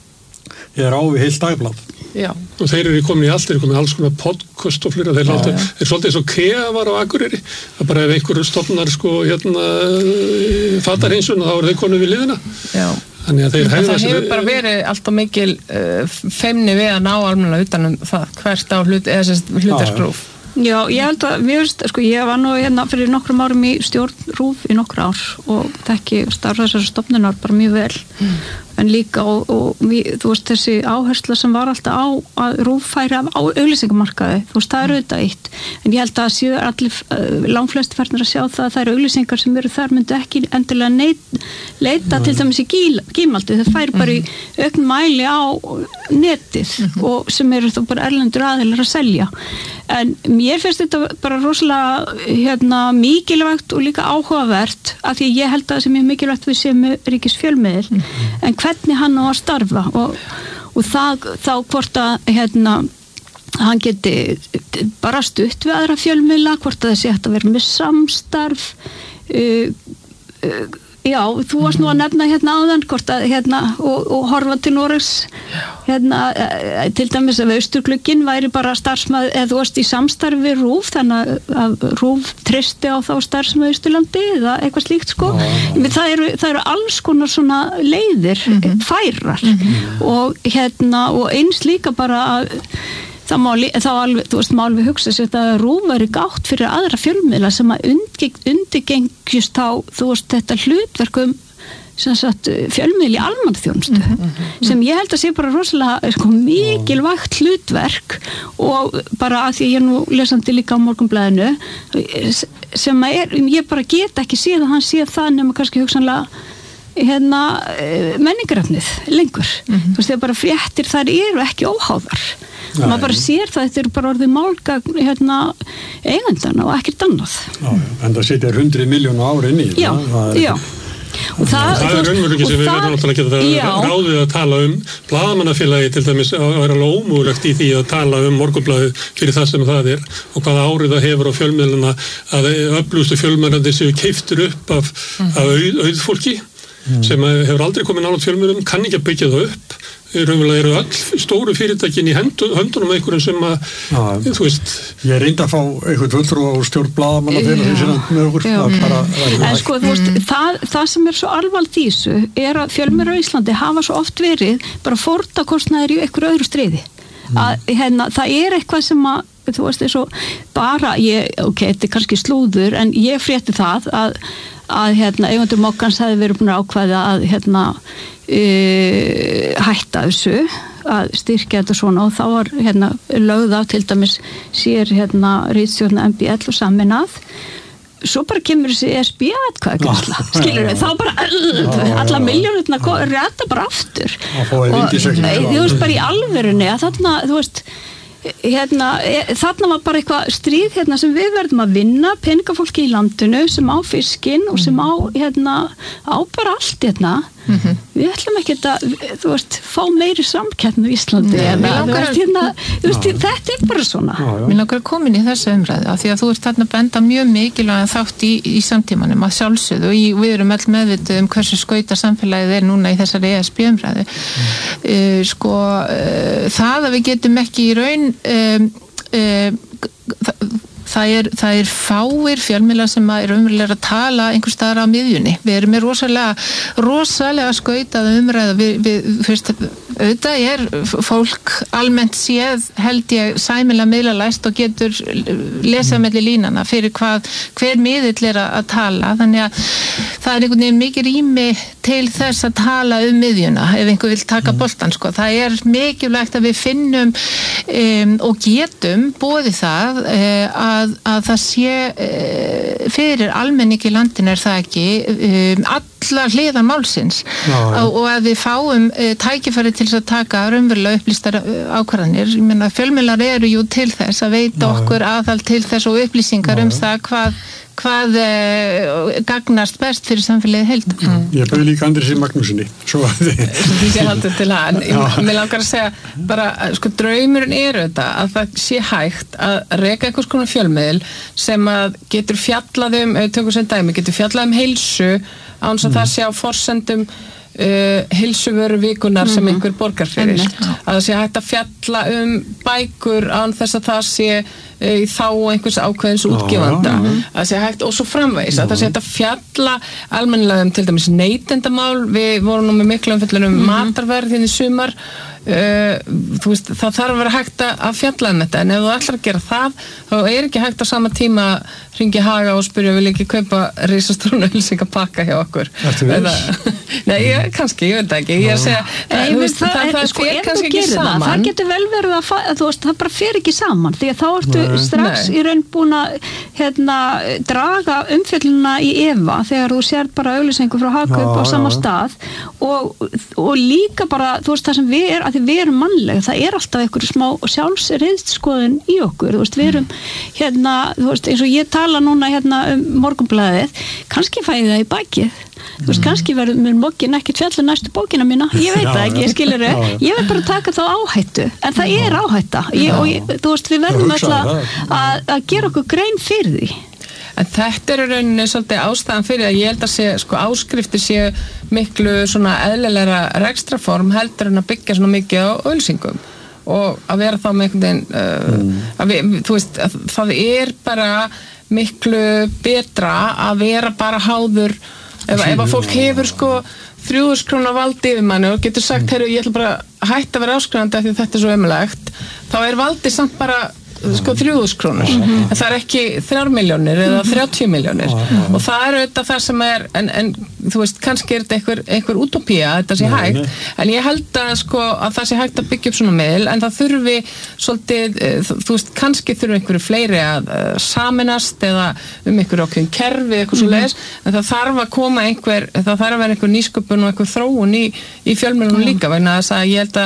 er á við heilt dagblad. Já. Og þeir eru komin í allt, þeir eru komin í alls konar podcast og flera, þeir já, láta, já. Þeir svolítið eins og Kea var á Akureyri, það bara ef einhver stofnar sko hérna fatarhinsun þá eru þeir konum við liðina. Já. Þannig að þeir hefur það hefur bara verið alltaf mikil uh, feimni við að ná almennilega utanum það hvert á hlut, eða sérst hlutarskróf. Já, ég held að, mér veist, sko, ég var nú hérna fyrir nokkrum árum í stjórn Rúf í nokkur ár og þekki starf þessar stofnunar bara mjög vel. Mm. En líka og, og við, þú veist þessi áhersla sem var alltaf á að Rúf færi af á auglýsingamarkaði, þú veist það er auðvitað eitt, en ég held að séu allir uh, langflesti færnir að sjá það að það eru auglýsingar sem eru þar myndu ekki endilega neit, leita mm. til dæmis í gímaldi, það færi bara í aukn mæli á netið mm. og sem eru þá bara erlendur aðilar að selja. En mér finnst þetta bara rosalega hérna, mikilvægt og líka áhugavert af því ég held að það sem er mikilvægt við séum ríkisfjölmiðil mm. en hvernig hann á að starfa og, og það, þá hvort að hérna, hann geti bara stutt við aðra fjölmiðla, hvort að það sé hægt að vera með samstarf uh, uh, já, þú varst nú að nefna hérna áðan hvort að hérna og, og horfa til Noregs hérna til dæmis að Austurglugginn væri bara starfsmaður eða þú varst í samstarfi við Rúf þannig að Rúf treysti á þá starfsmaður Austurlandi eða eitthvað slíkt sko oh. það, eru, það eru alls konar svona leiðir mm-hmm. færar mm-hmm. og hérna og eins líka bara að þá má þá alveg, þú veist, má alveg hugsa sér að Rúf væri gátt fyrir aðra fjölmiðla sem að undirgengjust þá, þú veist, þetta hlutverkum sem sagt fjölmiðl í almannaþjónustu mm -hmm. sem ég held að sé bara rosalega sko, mikilvægt hlutverk og bara að því ég er nú lesandi líka á Morgunblaðinu sem að er, ég bara get ekki séð að hann sé það nema kannski hugsanlega hérna menningarefnið lengur mm-hmm. þú veist þegar bara fréttir þar eru ekki óháðar Nei. Maður bara sér það, þetta er bara orðið málgagn hérna eigandana og ekkert annað. Já, en það setja hundruð miljónu ári inn í já, það. Já, og það, það er raunveruleiki sem við verðum náttúrulega að geta ráðið að tala um. Blaðamannafélagi til dæmis er alveg ómögulegt í því að tala um Morgunblaðið fyrir það sem það er og hvaða árið það hefur á fjölmiðluna að öflugustu fjölmiðlandi séu keyptir upp af, mm. af auð, auðfólki mm. sem hefur aldrei komið nálægt fjölmiðlum, kann ekki að byggja það upp. Raunverulega eru all stóru fyrirtækin í höndunum einhverjum sem að, ja, þú veist... Ég reyndi að fá einhvern fulltrú á stjórn blaðamannafélagsins með okkur. Bara, en sko, þú veist, mm. það, það sem er svo alvarlegt í þessu er að fjölmiðlar á Íslandi hafa svo oft verið bara fórnarkostnaðir í einhverju öðru stríði. Mm. Að, hérna, það er eitthvað sem að, þú veist, er svo bara, ég, ok, þetta er kannski slúður, en ég frétti það að, að hérna, eigendur Mokkans hefði verið búin að ákvæða að, hérna, Uh, hætta þessu að styrkja þetta svona og þá var hérna lögð á til dæmis sér hérna ritstjórna M B L og Saminað svo bara kemur þessi E S B atkvæðagreiðsla skilur við, þá bara uh, alla miljónirna rétta bara aftur og þú veist bara í alvörunni að þarna, þú veist hérna, þarna var bara eitthvað stríð hérna sem við verðum að vinna peningafólki í landinu sem á fiskinn og sem á hérna á bara allt hérna mm-hmm. við ætlum ekki að þú veist, fá meiri samkeppni í Íslandi Nei, en að, langar, veist, hérna, veist, þetta er bara svona já, já. Mér langar að koma inn í þessu umræðu af því að þú ert þarna að benda mjög mikilvæg þátt í, í samtímanum að sjálfsögðu og við erum öll meðvituð um hversu skauta samfélagið er núna í þessari E S B umræðu mm. uh, sko uh, það að við getum ekki í raun um, um, það Það er, það er fáir fjölmiðlar sem er umverulega að tala einhvers staðar á miðjunni. Við erum með rosalega, rosalega skautað umræða. Við, við, fyrst, auðvitað er fólk almennt séð held ég sæmilega miðlalæst og getur lesað melli línana fyrir hvað, hver miðill er að, að tala. Þannig að það er einhvern veginn mikið rými til þess að tala um miðjuna ef einhver vil taka boltan. Sko. Það er mikilvægt að við finnum um, og getum boðið það uh, að Að, að það sé e, fyrir almenning í landinu er það ekki e, alla hliðar málsins já, já. Og, og að við fáum e, tækifæri til þess að taka raunverulega upplýstar ákvarðanir. Ég meina fjölmiðlar eru jú til þess að veita já, okkur aðhald til þess og upplýsingar já, um það hvað hvað uh, gagnast best fyrir samfélagið heild. Mm. Ég bauð líka Andrisi Magnúsinni. Svo að þið... Því sé haldið til að, en mér langar að segja bara, sko, draumurinn er þetta að það sé hægt að reka einhvers konar fjölmiðil sem að getur fjallað um, ef tökum sem dæmi, getur fjallað um heilsu án þess að mm. það sé á forsendum Uh, heilsuvöru vikunar mm-hmm. sem einhver borgar fyrir mm-hmm. að það sé hægt að fjalla um bækur án þess að það sé uh, í þá einhvers ákveðins útgefanda mm-hmm. að það sé hægt og svo framvegis mm-hmm. að það sé hægt að fjalla almennilega um til dæmis neytendamál, við vorum nú með miklu umfjöllun um mm-hmm. matarverð hérna í sumar Uh, þú veist, það þarf að vera hægt að fjalla um þetta, en ef þú ætlar að gera það þá er ekki hægt á sama tíma að hringi Haga og spyrja, vil ekki kaupa risastrónu ölsingapakka hjá okkur Eða, Nei, ég, kannski, ég veit ekki ég er að segja, Nei, þú veist, það, það, það sko, fer kannski ekki saman það, það getur vel verið að, að þú veist, það bara fer ekki saman því að þá ertu Nei. strax Nei. í raun búin að hérna, draga umfjölluna í efa þegar þú sér bara auglýsingu frá Haga upp á sama stað og, og líka bara, þú veist, það sem við er að því við erum mannlega, það er alltaf einhverju smá sjálfsreiðskoðun í okkur þú veist, við erum hérna, þú veist, eins og ég tala núna hérna um Morgunblaðið, kannski fæði það í bakið þú veist, kannski verður mér Moggin ekki fjalla næstu bókina mína, ég veit það ekki, ég skilur þau ég vil bara taka þá áhættu en það er áhætta ég, og ég, þú veist, við verðum alltaf að, að gera okkur grein fyrir því. En þetta er rauninni svolítið ástæðan fyrir að ég held að sé, sko, áskriftir sé miklu svona eðlilegra rekstraform heldur en að byggja svona mikið á auglýsingum og að vera þá með einhvern veginn uh, mm. að við, þú veist, að það er bara miklu betra að vera bara háður ef, ef að fólk hefur sko þrjúðúsund króna vald yfir manni og getur sagt, heyrðu, ég ætla bara að hætta að vera áskrifandi af því þetta er svo ömurlegt, þá er valdið samt bara sko þrjúðúsund krónur mm-hmm. en það er ekki þrjár milljónir eða þrjátíu milljónir mm-hmm. og það er auðvitað það sem er en, en þú veist, kannski er þetta einhver, einhver utopía að þetta sé hægt nei, nei. En ég held að sko að það sé hægt að byggja upp svona miðl en það þurfi svolítið, þú veist, kannski þurfi einhverju fleiri að uh, saminast eða um einhverju ákveðin kerfi eitthvað svo leiðis, en það þarf að koma einhver, það þarf að vera einhver nýsköpun og einhver þróun í, í fjölmiðlunum líka vegna þess að ég held að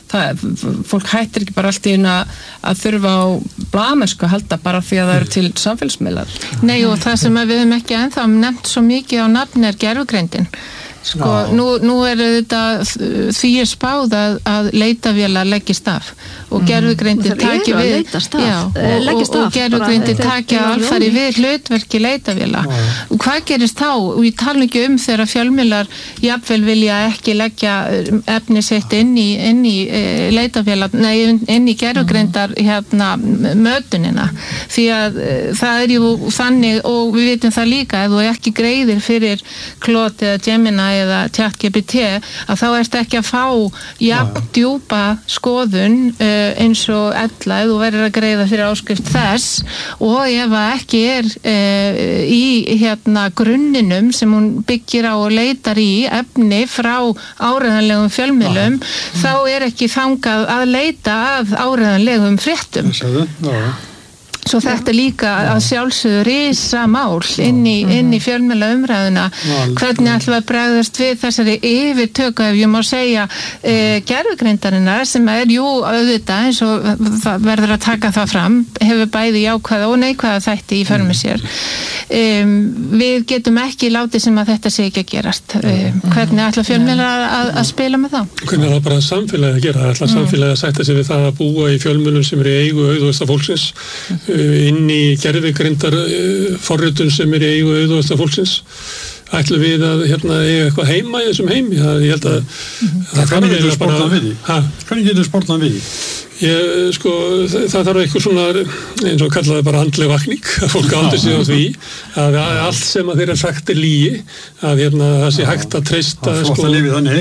það, fólk hættir ekki bara allt í einu að, að þurfa á blaðamennsku að halda bara því að það eru til samfélagsmiðlar. Nei, og það sem við höfum ekki ennþá nefnt svo mikið á nafni er gervigreindin. Sko, nú, nú er þetta því er spáð að, að leitavélar leggist af og gervigreindin taki við já, og, og, og gervigreindin taki alfari við hlutverki leitavéla og hvað gerist þá? Og ég tala ekki um þegar fjölmiðlar jafnvel vilja ekki leggja efni sitt inn í, inn í e, leitavélar, nei, inn í gervigreindar hérna mötunina því að e, það er jú þannig og við vitum það líka ef þú ekki greiðir fyrir Claude eða Gemini eða ChatGPT að þá ertu ekki að fá jafn djúpa skoðun uh, eins og ella ef þú verður að greiða fyrir áskrift þess og ef að ekki er uh, í hérna grunninum sem hún byggir á og leitar í efni frá áreiðanlegum fjölmiðlum ja. Þá er ekki þangað að leita að áreiðanlegum fréttum. Já. Svo þetta er líka að sjálfsögðu risa mál inn í, inn í fjölmiðla umræðuna. Hvernig ætlum við að bregðast við þessari yfirtöku ef ég má segja e, gervigreindarinnar sem er jú auðvitað eins og það verður að taka það fram hefur bæði jákvæða og neikvæða þætti í för með sér. Um, við getum ekki látið sem að þetta sé ekki að gerast. Um, hvernig ætla fjölmiðla að, að spila með það? Hvernig er það bara samfélagi að gera? Það ætla samfélagi að sætta sig við það að búa í fjölmiðlum sem eru í eigu auðvista fólksins inn í gervigreindar forritun sem er í eigu auðvista fólksins. Ætlum við að hérna eiga eitthvað heima í þessum heimi? Það, ég held að mm-hmm. það Hvernig getur þú sportnað við því? Hvernig getur þú sportnað við því? Ég, sko, það, það þarf eitthvað svona eins og kallaði bara andleg vakning að fólk átti sig á því að allt sem að þeirra sagt er lygi að hérna, það sé hægt að treysta sko,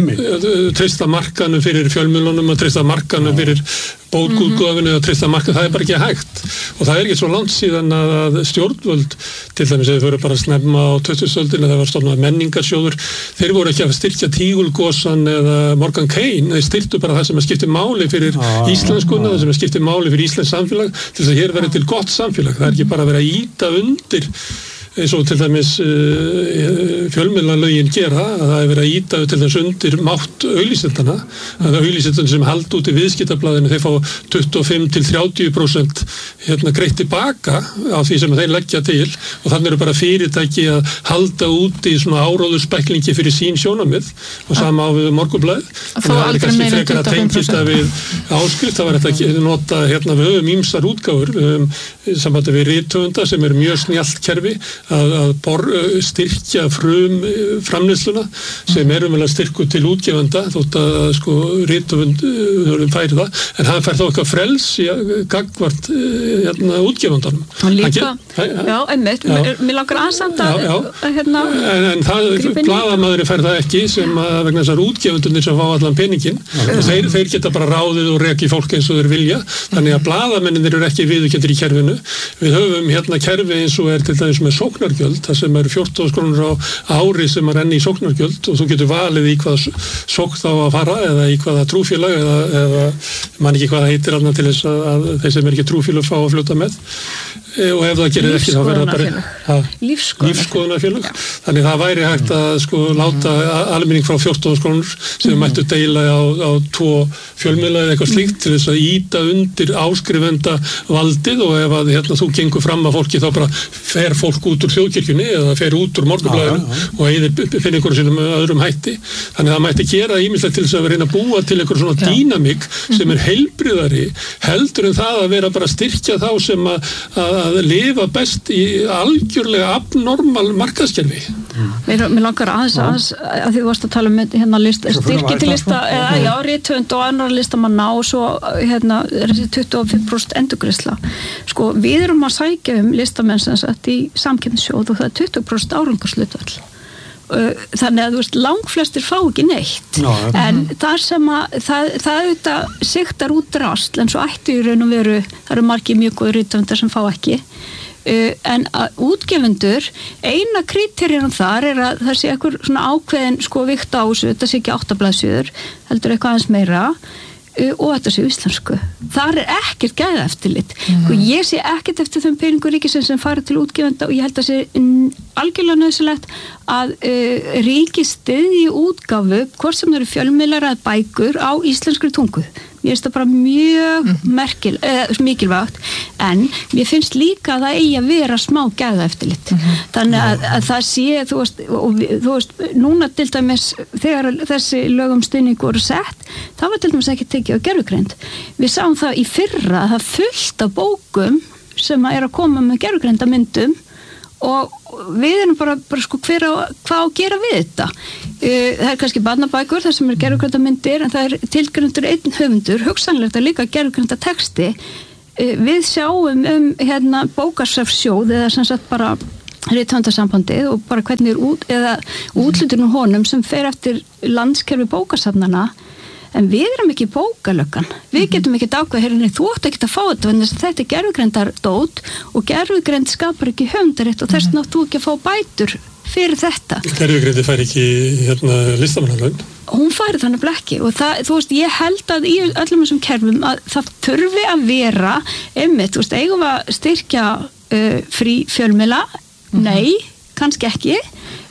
treysta markanum fyrir fjölmiðlunum að treysta markanum fyrir bókútgáfinu að treysta markanum, það er bara ekki hægt og það er ekki svo langt síðan að stjórnvöld, til dæmis ef þau fyrir bara að snemma á tuttugustu öldinni, það var stofnað menningarsjóður, þeir voru ekki að styrkja Tígulgosan eða Morgan Kane, þeir styrktu bara það sem að skipti máli fyrir íslenskuna, það sem að skipti máli fyrir íslensk samfélag til þess að hér verði til gott samfélag, það er ekki bara að vera að ýta undir eins og til dæmis uh, fjölmiðlalögin gera að það er verið að ýta til þess undir mátt auglýsendana að auglýsendana sem hald út í viðskiptablaðinu þeir fá tuttugu og fimm til þrjátíu prósent hérna greitt tilbaka á því sem þeir leggja til og þannig eru bara fyrirtæki að halda út í svona áróðurspeklingi fyrir sín sjónamið og sama á við Morgunblaðið þannig að það er kannski frekar að tengja þetta við áskrift, það var þetta að nota hérna við höfum ýmsar útgáfur við höfum sambandi við rithöfunda sem er mjög snjallt kerfi að, að bor, styrkja frum framleiðsluna sem er umvel að styrku til útgefanda þótt að sko rithöfund færi það, en hann fær þá eitthvað frels í gagvart hérna, útgefandanum. Og líka, já, einmitt, mér langar aðsamt að hérna en, en það, blaðamaðurinn fær það ekki sem að vegna þessar útgefundunir sem fá allan peningin og þeir, þeir geta bara ráðið og reki fólk eins og þeir vilja, þannig að blaðamenninir eru ekki viðurkenndir í kerfinu. Við höfum hérna kerfi eins og er til dæmis með sóknargjöld, það sem eru fjórtán þúsund krónur á ári sem að renni í sóknargjöld og þú getur valið í hvað sókn þá að fara eða í hvaða trúfélag eða, eða man ekki hvað það heitir annað til þess að, að þeir sem er ekki trúfélag fá að fljóta með og ef það gerir ekki þá verður það bara lífskoðunarfélag þannig það væri hægt að sko láta almenning frá fjórtán þúsund krónur sem mm. mættu deila á, á tvo fjölmiðla eða eitthvað slíkt til þess að ýta undir áskrifenda valdið og ef að hérna, þú gengur fram að fólki þá bara fer fólk út úr þjóðkirkjunni eða fer út úr Morgunblaðinu ah, ja. Og eðir finna einhverjum sínum öðrum hætti þannig að það mætti gera ýmislegt til þess að reyna að búa til einhver svona ja. Dýnamík sem er heilbriðari heldur en það að vera bara að styrkja þá sem að, að að lifa best í algjörlega abnormal markaðskerfi. Mm. Mér, mér langar aðeins, aðeins að því þú varst að tala um hérna lista, styrki til lista, eða já, rithöfund og annar listamanna og svo hérna er þessi tuttugu og fimm prósent endurgreiðsla. Sko, við erum að sækja um listamenn sem sagt í samkeppnissjóð og það er tuttugu prósent árangurshlutfall. Þannig að þú veist, langflestir fá ekki neitt no, en mm. það sem að það, það auðvitað sigtar út drasl en svo ætti í raun og veru það eru margir mjög góður rithöfundar sem fá ekki uh, en að útgefundur eina kríterjum þar er að það sé eitthvað svona ákveðin sko vikt á þessu, þetta sé ekki áttablaðsjöður heldur eitthvað aðeins meira uh, og þetta sé íslensku þar er ekkert gæða eftirlit mm. og ég sé ekkert eftir þeim peningur ríkisins sem fara til útgefenda og ég held að sé algjörlega nauðsynlegt að uh, ríki styðji útgáfu, hvort sem það eru fjölmiðlar eða bækur á íslenskri tungu. Mér finnst það bara mjög mm-hmm. merkil, uh, mikilvægt, en mér finnst líka að það eigi að vera smá gæðaeftirlit. Mm-hmm. Þannig að, að það sé, þú veist, og þú veist, núna til dæmis þegar þessi lög um stuðning voru sett, það var til dæmis ekki tekið á gervigreind. Við sáum það í fyrra að það fullt af bókum sem er að koma með gervigreinda myndum og við erum bara, bara sko hver á, hvað á að gera við þetta. Það er kannski barnabækur þar sem er gervigreinda myndir en það er tilgreindur einn höfundur, hugsanlegt að líka gervigreinda texti. Við sjáum um hérna bókasafnssjóð eða sem sagt bara rithöfundasambandið og bara hvernig er út, eða úthlutun honum sem fer eftir landskerfi bókasafnana. En við erum ekki bókalöggan. Við getum ekki ákveða, hérna, þú átt ekki að fá þetta, en þetta er gervigreindardót og gervigreind skapar ekki höfundarétt og þess nátt þú ekki að fá bætur fyrir þetta. Gervigreindi fær ekki hérna listamannalaun? Hún færi þannig blekki og það, þú veist, ég held að í öllum þessum kerfum að það þurfi að vera einmitt, þú veist, eigum við að styrkja uh, frí fjölmiðla? Mm-hmm. Nei, kannski ekki.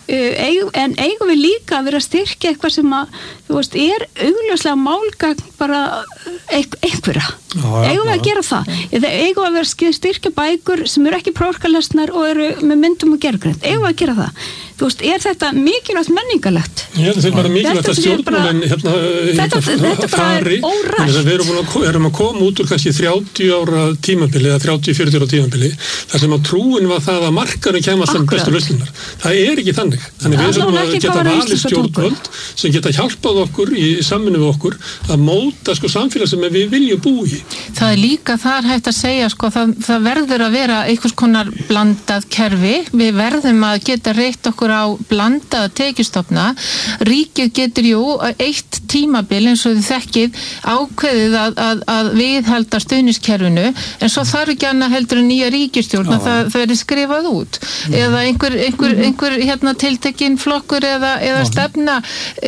Uh, en eigum við líka að vera að styrkja eitthvað sem að, þú veist, er augljóslega málgagn bara einhverja. Eigum við að gera það? Eða eigum við að vera að styrkja bækur sem eru ekki prófkalesnar og eru með myndum og gervigreind? Eigum við að gera það? Þú veist, er þetta mikilvægt menningarlegt? Já, þetta er bara mikilvægt að stjórnmálinn hérna, þetta, hérna, þetta bara er órætt. Við erum að, erum að koma út úr kannski þrjátíu ára tímabili eða þrjátíu til fjörutíu ára tímabili þar sem að trúin var það að markaðurinn kæmast sem bestu lausningar. Það er ekki þannig. Þannig við erum að geta valið stjórnvöld sem geta hjálpað okkur í samvinnu við okkur að móta sko samfélag sem við viljum búa í. Það er líka þar hægt að segja sko það, það verður að vera einhvers konar blandað kerfi. Við verðum að geta reitt okkur á blandaða tekjustofna. Ríkið getur jú eitt tímabil eins og þið þekkið ákveðið að, að, að viðhalda stuðniskerfinu en svo þarf ekki annað heldur en nýja ríkisstjórn að það, það verður skrifað út Já. eða einhver, einhver, einhver hérna, tiltekinn flokkur eða, eða stefna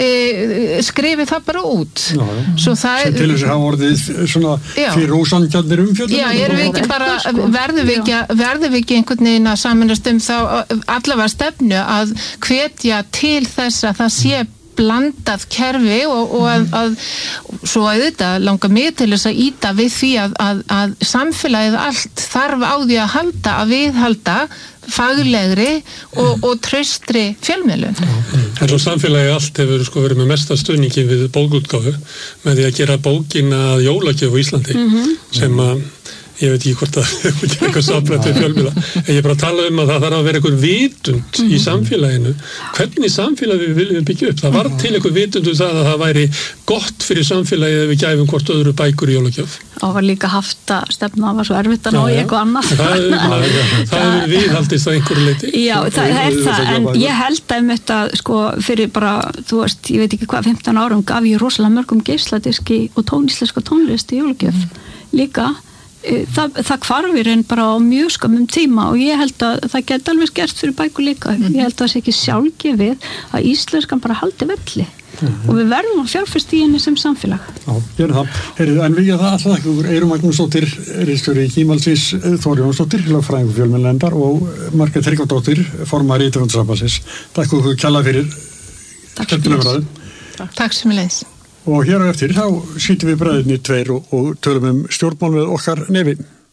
e, skrifið það bara út. Svo það sem til þess að hafa orðið svona fyrir ósangjarnir umfjöldum. Já, erum við ekki bara, verðum við ekki, verðum við ekki einhvern veginn að sameinast um þá allavega stefnu að hvetja til þess að það sé blandað kerfi og, og að, að svo að þetta langar mig til þess að íta við því að, að, að samfélagið allt þarf á því að halda að viðhalda faglegri og, og traustri fjölmiðlun. En svo samfélagið allt hefur sko verið með mesta stuðningi við bókútgáfu með því að gera bókina að jólagjöf á Íslandi mm-hmm. sem að ég veit ekki hvort að það er eitthvað samfélag til fjölmiðla, en ég bara tala um að það þarf að vera eitthvað vitund mm-hmm. í samfélaginu hvernig samfélag við viljum byggja upp það var til eitthvað vitund um það að það væri gott fyrir samfélagið ef við gæfum hvort öðru bækur í jólagjöf. Og var líka haft að stefna var svo erfitt að ná í eitthvað annað. Það er viðhaldist að einhverju leyti. Já, það er það, en ég held að þetta, sko, fyrir bara, þú veist, ég veit ekki hvað, fimmtán árum gaf ég rosalega mörgum geisladiski og tóníslenska tónlist í jólagjöf líka. Það, það hvarfir en bara á mjög skömmum tíma og ég held að það geti alveg gert fyrir bækur líka. Mm-hmm. Ég held að það sé ekki sjálfgefið að íslenskan bara haldi velli mm-hmm. og við verðum að fjárfesta í henni sem samfélag. Já, gerum það. Heyrðu, en við að það alltaf ekki úr Eyrún Magnúsdóttir, ritstjóri Kímalsins, Þór Jónsdóttir, lögfræðingur fjölmiðlanefndar og Margrét Tryggvadóttir, formaður Rithöfundasambandsins. Takk fyrir kjalla fyrir skemmtilega umræðu. Takk sem leys. Og hér á eftir þá sýtum við bræðinni tveir og, og tölum um stjórnmál með okkar nefi.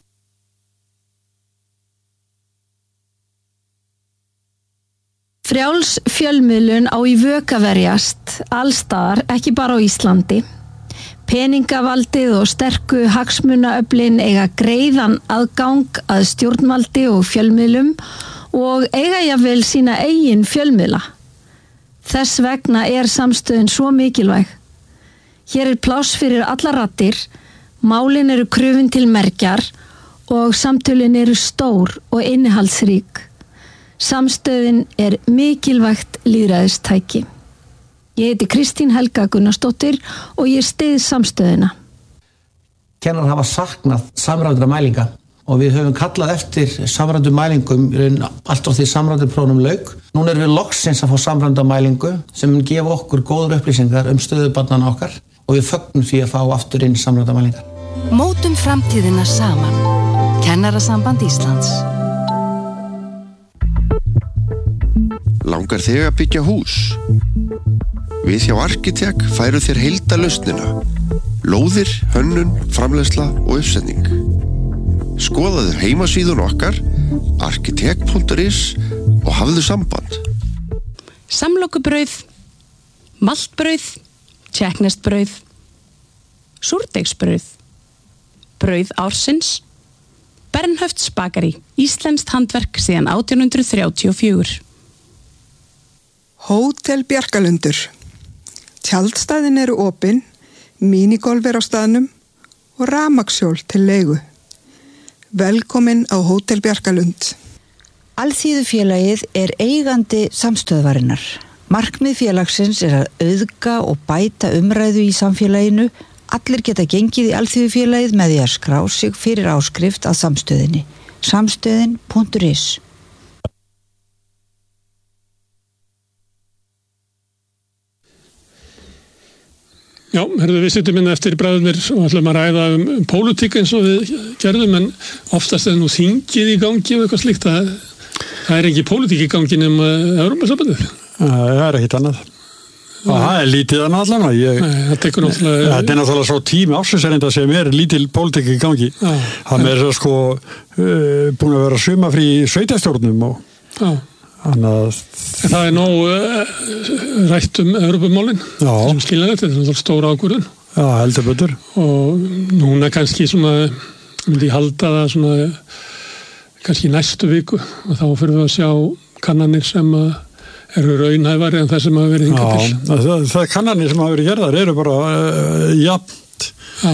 Frjáls fjölmiðlun á í vök að verjast allstaðar, ekki bara á Íslandi. Peningavaldið og sterku hagsmunaöflin eiga greiðan aðgang að stjórnvaldi og fjölmiðlum og eiga jafnvel sína eigin fjölmiðla. Þess vegna er samstöðin svo mikilvæg. Hér er pláss fyrir alla raddir, málin eru krufin til mergjar og samtölin eru stór og innihaldsrík. Samstöðin er mikilvægt lýðræðistæki. Ég heiti Kristín Helga Gunnarsdóttir og ég styð samstöðina. Kennarar hafa saknað samræmdra mælinga og við höfum kallað eftir samræmdum mælingum allt frá því samræmduprófum lauk. Núna erum við loksins að fá samræmda mælingu sem mun gefa okkur góður upplýsingar um stöðu barnanna okkar og við fögnum því að fá aftur inn samræmda mælingar. Mótum framtíðina saman. Kennarasamband Íslands. Langar þig að byggja hús? Við hjá Arkitek færu þér heildalausnina. Lóðir, hönnun, framleiðsla og uppsetning. Skoðaðu heimasíðun okkar arkitek punktur is og hafðu samband. Samlokubrauð, maltbrauð, tjekknestbrauð, súrdeigsbrauð, brauð ársins, Bernhöfts bakari, íslenskt handverk síðan átján hundrað þrjátíu og fjögur. Hótel Bjarkalundur. Tjaldstæðin eru opin, mínigolf er á staðnum og rafmagnshjól til leigu. Velkomin á Hótel Bjarkalund. Alþýðufélagið er eigandi samstöðvarinnar. Markmið félagsins er að auðga og bæta umræðu í samfélaginu. Allir geta gengið í Alþýðufélagið með því að skrá sig fyrir áskrift að samstöðinni. samstöðin punktur is. Já, herðu, við sittum inn eftir bræðurnir og ætlum að ræða um, um pólitík eins og við gerðum, en oftast er nú þingið í gangi og eitthvað slíkt. Það, það er ekki pólitík í gangi nema Evrópusambandið. Það er ekkit annað. Og það er lítið annað allan. Ég, Nei, það tekur náttúrulega... Það er náttúrulega svo tími ársins sem er lítil pólitík í gangi. Já, hann er svo sko uh, búin að vera sumafrí í sveitarstjórnum og... Já. Að... Það er nóg uh, rætt um Evrópumálin sem skilja þetta, þetta er stóra ákvörðun. Já, heldur betur. Og núna kannski svona, myndi ég halda það svona, kannski næstu viku og þá fyrir við að sjá kannanir sem að eru raunhæfari en það sem hafa verið hingað til. Já, það, það kannanir sem hafa verið gerðar eru bara uh, jafnt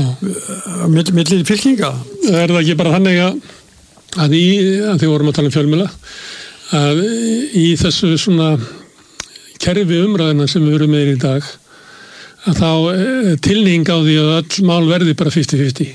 uh, milli mill fylkinga. Er það ekki bara þannig að, að í, að því vorum að tala um fjölmiðla, að í þessu svona kerfi umræðina sem við erum með í dag, að þá tilhning á því að öll mál verði bara fimmtíu fimmtíu.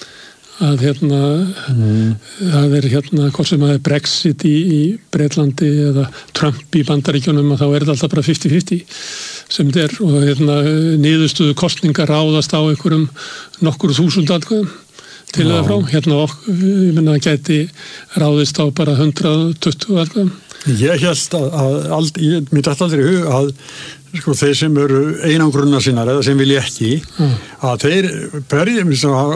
Að hérna, mm. það er hérna, hvort sem að er Brexit í, í Bretlandi eða Trump í Bandaríkjunum, að þá er þetta alltaf bara fimmtíu fimmtíu sem þetta er, og hérna niðurstöðu kosningar ráðast á einhverjum nokkur þúsund atkvæðum til eða frá, hérna okkur, ég menna að gæti ráðist á bara hundrað tuttugu atkvæðum. Ég held að, að, að ég myndi alltaf aldrei hug að sko þeir sem eru einangrunna sinnar eða sem vilja ekki, mm. að þeir berjum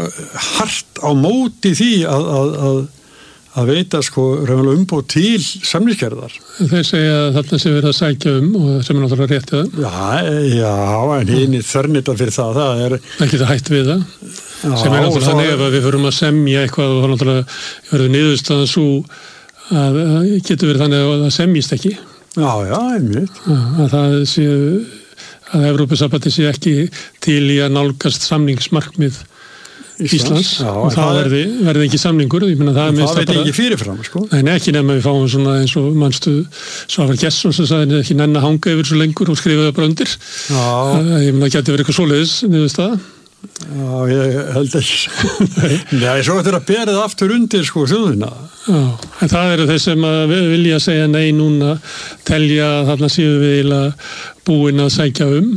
hart á móti því að, að, að, að veita sko raunverulega umboð til samningsgerðar. Þeir segja að þarna sem verið að sækja um og sem er náttúrulega réttið það. Já, já, en hinn er þörnita fyrir það, það er... Það geta hætt við það, já, sem er náttúrulega þannig ef við förum að semja eitthvað og þá náttúrulega verður niðurstaðan svo að getur verið þannig að það semjist ekki. Já, já, einmitt. Að það sé, að Evrópusambandið sé ekki til í að nálgast samningsmarkmið Íslands, Íslands já, og það verði, verði ekki samningur. Ég meina það, það veit ekki fyrirfram, sko. Nei, ekki nefn að við fáum svona eins og mannstu Svavar Gesson sem sagði ekki nenn að hanga yfir svo lengur og skrifa það bara undir. Já. Ég meina það geti verið eitthvað svoleiðis niðurstaða. Já, ég held ekki. Nei, svo þetta er að bera það aftur undir sko þjóðina. Já, en það eru þeir sem að vilja segja nei núna, telja að þarna séu við búin að sækja um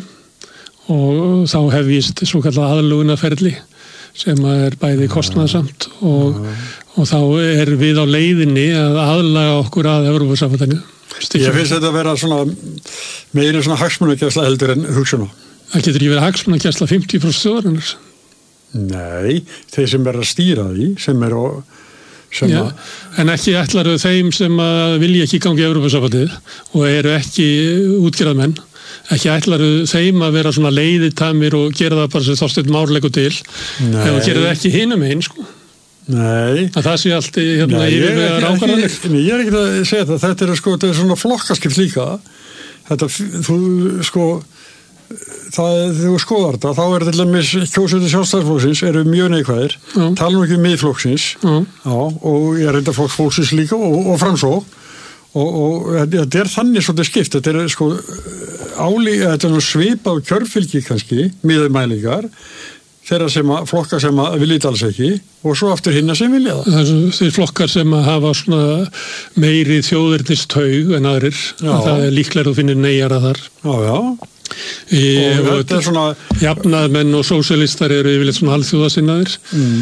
og þá hefjist svo kallað aðlögunarferli sem er bæði kostnaðsamt og, og þá er við á leiðinni að aðlaga okkur að Evrópusambandinu. Ég finnst þetta að vera svona meiri svona hagsmunagæsla heldur en hugsunar. Það getur ekki verið hagsmunagæsla fimmtíu prósent þjóðarinnar. Nei, þeir sem er að stýra því, sem er og sem Já, að... En ekki ætlaru þeim sem að vilja ekki gangi í Evrópusambandið og eru ekki útgerðarmenn, ekki ætlaru þeim að vera svona leiðitamir og gera það bara sem Þorsteinn Már leggur til, Nei. ef að gera það ekki hinum einn, sko. Nei. Að það sé allt í hérna yfir við að rákvarðanir. Ég er ekki að segja þetta, þetta er sko, þetta er svona flokkaskipt líka. Þetta, þú sko, það, þegar þú skoðar þetta, þá er til dæmis kjósendur Sjálfstæðisflokksins eru mjög neikvæðir, tala nú ekki um Miðflokksins, já, og ég er reynda Flokksfólksins líka og, og Framsókn, og, og þetta er þannig svolítið skipt, þetta er sko áli, þetta er svipað kjörfylgi kannski, miðumælingar, þeirra sem að, flokkar sem að vilja alls ekki og svo aftur hinna sem vilja það. Það er þeir flokkar sem að hafa svona meiri þjóðernistaug en aðrir, já. Að það er líklega að finna neyjara þar. Já, já. Í, og þetta er svona... Jafnaðmenn og sósíalistar eru yfirleitt svona alþjóðasinnaðir. Mm.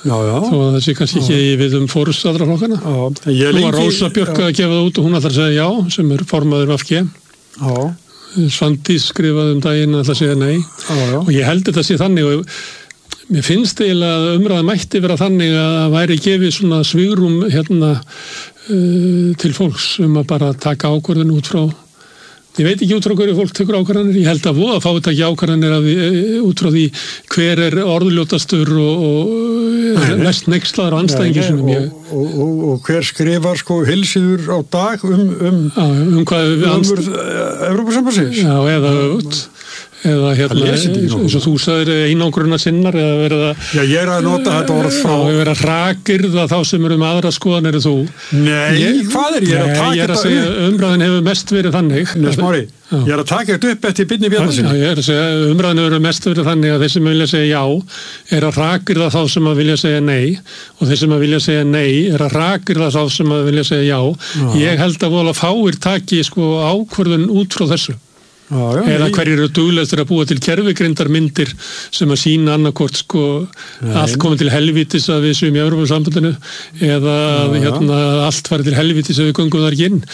Já, já. Þó að það sé kannski ekki við um fórustadra flokkana. Já. Ég Nú lengi... var Rósa Björk að gefa það út og hún ætlar að segja já, sem er formaður V G. Já. Svandís skrifaði um daginn að ætla að segja nei. Já, já. Og ég held þetta sé þannig og mér finnst eiginlega að umræða mætti vera þannig að það væri gefið svona svigrum hérna uh, til fólks um að bara taka ákvörðun út frá. Ég veit ekki út frá hverju fólk tekur ákvarðanir, ég held að voða fá þetta ekki ákvarðanir að við, út frá því hver er orðljótastur og, og mest neykslaður á anstæðingi sinum. Og, og, og, og hver skrifar sko hilsiður á dag um, um, já, um hvað við umurð Evrópusambandsins. Já, eða út. Eða hérna, eins og þú sagðir einangruna sinnar eða verið að... Já, ég er að nota þetta orð frá... Já, verið að hrakirða þá sem eru með aðra skoðanir en þú. Nei, ég, hvað er ég er að taka þetta upp? Ég er að segja, umræðin hefur mest verið þannig. Nei, Smári, ég er að taka þetta upp eftir Birni Bjarnasyni. Já, ég er að segja, umræðin hefur mest verið þannig að þeir sem vilja segja já er að hrakirða þá sem að vilja segja nei og þeir sem að vilja segja nei er að hrakirða þá sem að vilja segja já. Já. Ég held að vola fáir taki sko ákvörðun út frá þessu. Já, já, eða ég... hverjir eru duglegstir að búa til kerfigrindarmyndir sem að sína annarkort sko nei, allt komið til helvítis að við séum í Evrópusambandinu eða já, hérna, allt farið til helvítis að við göngum þar ekki inn.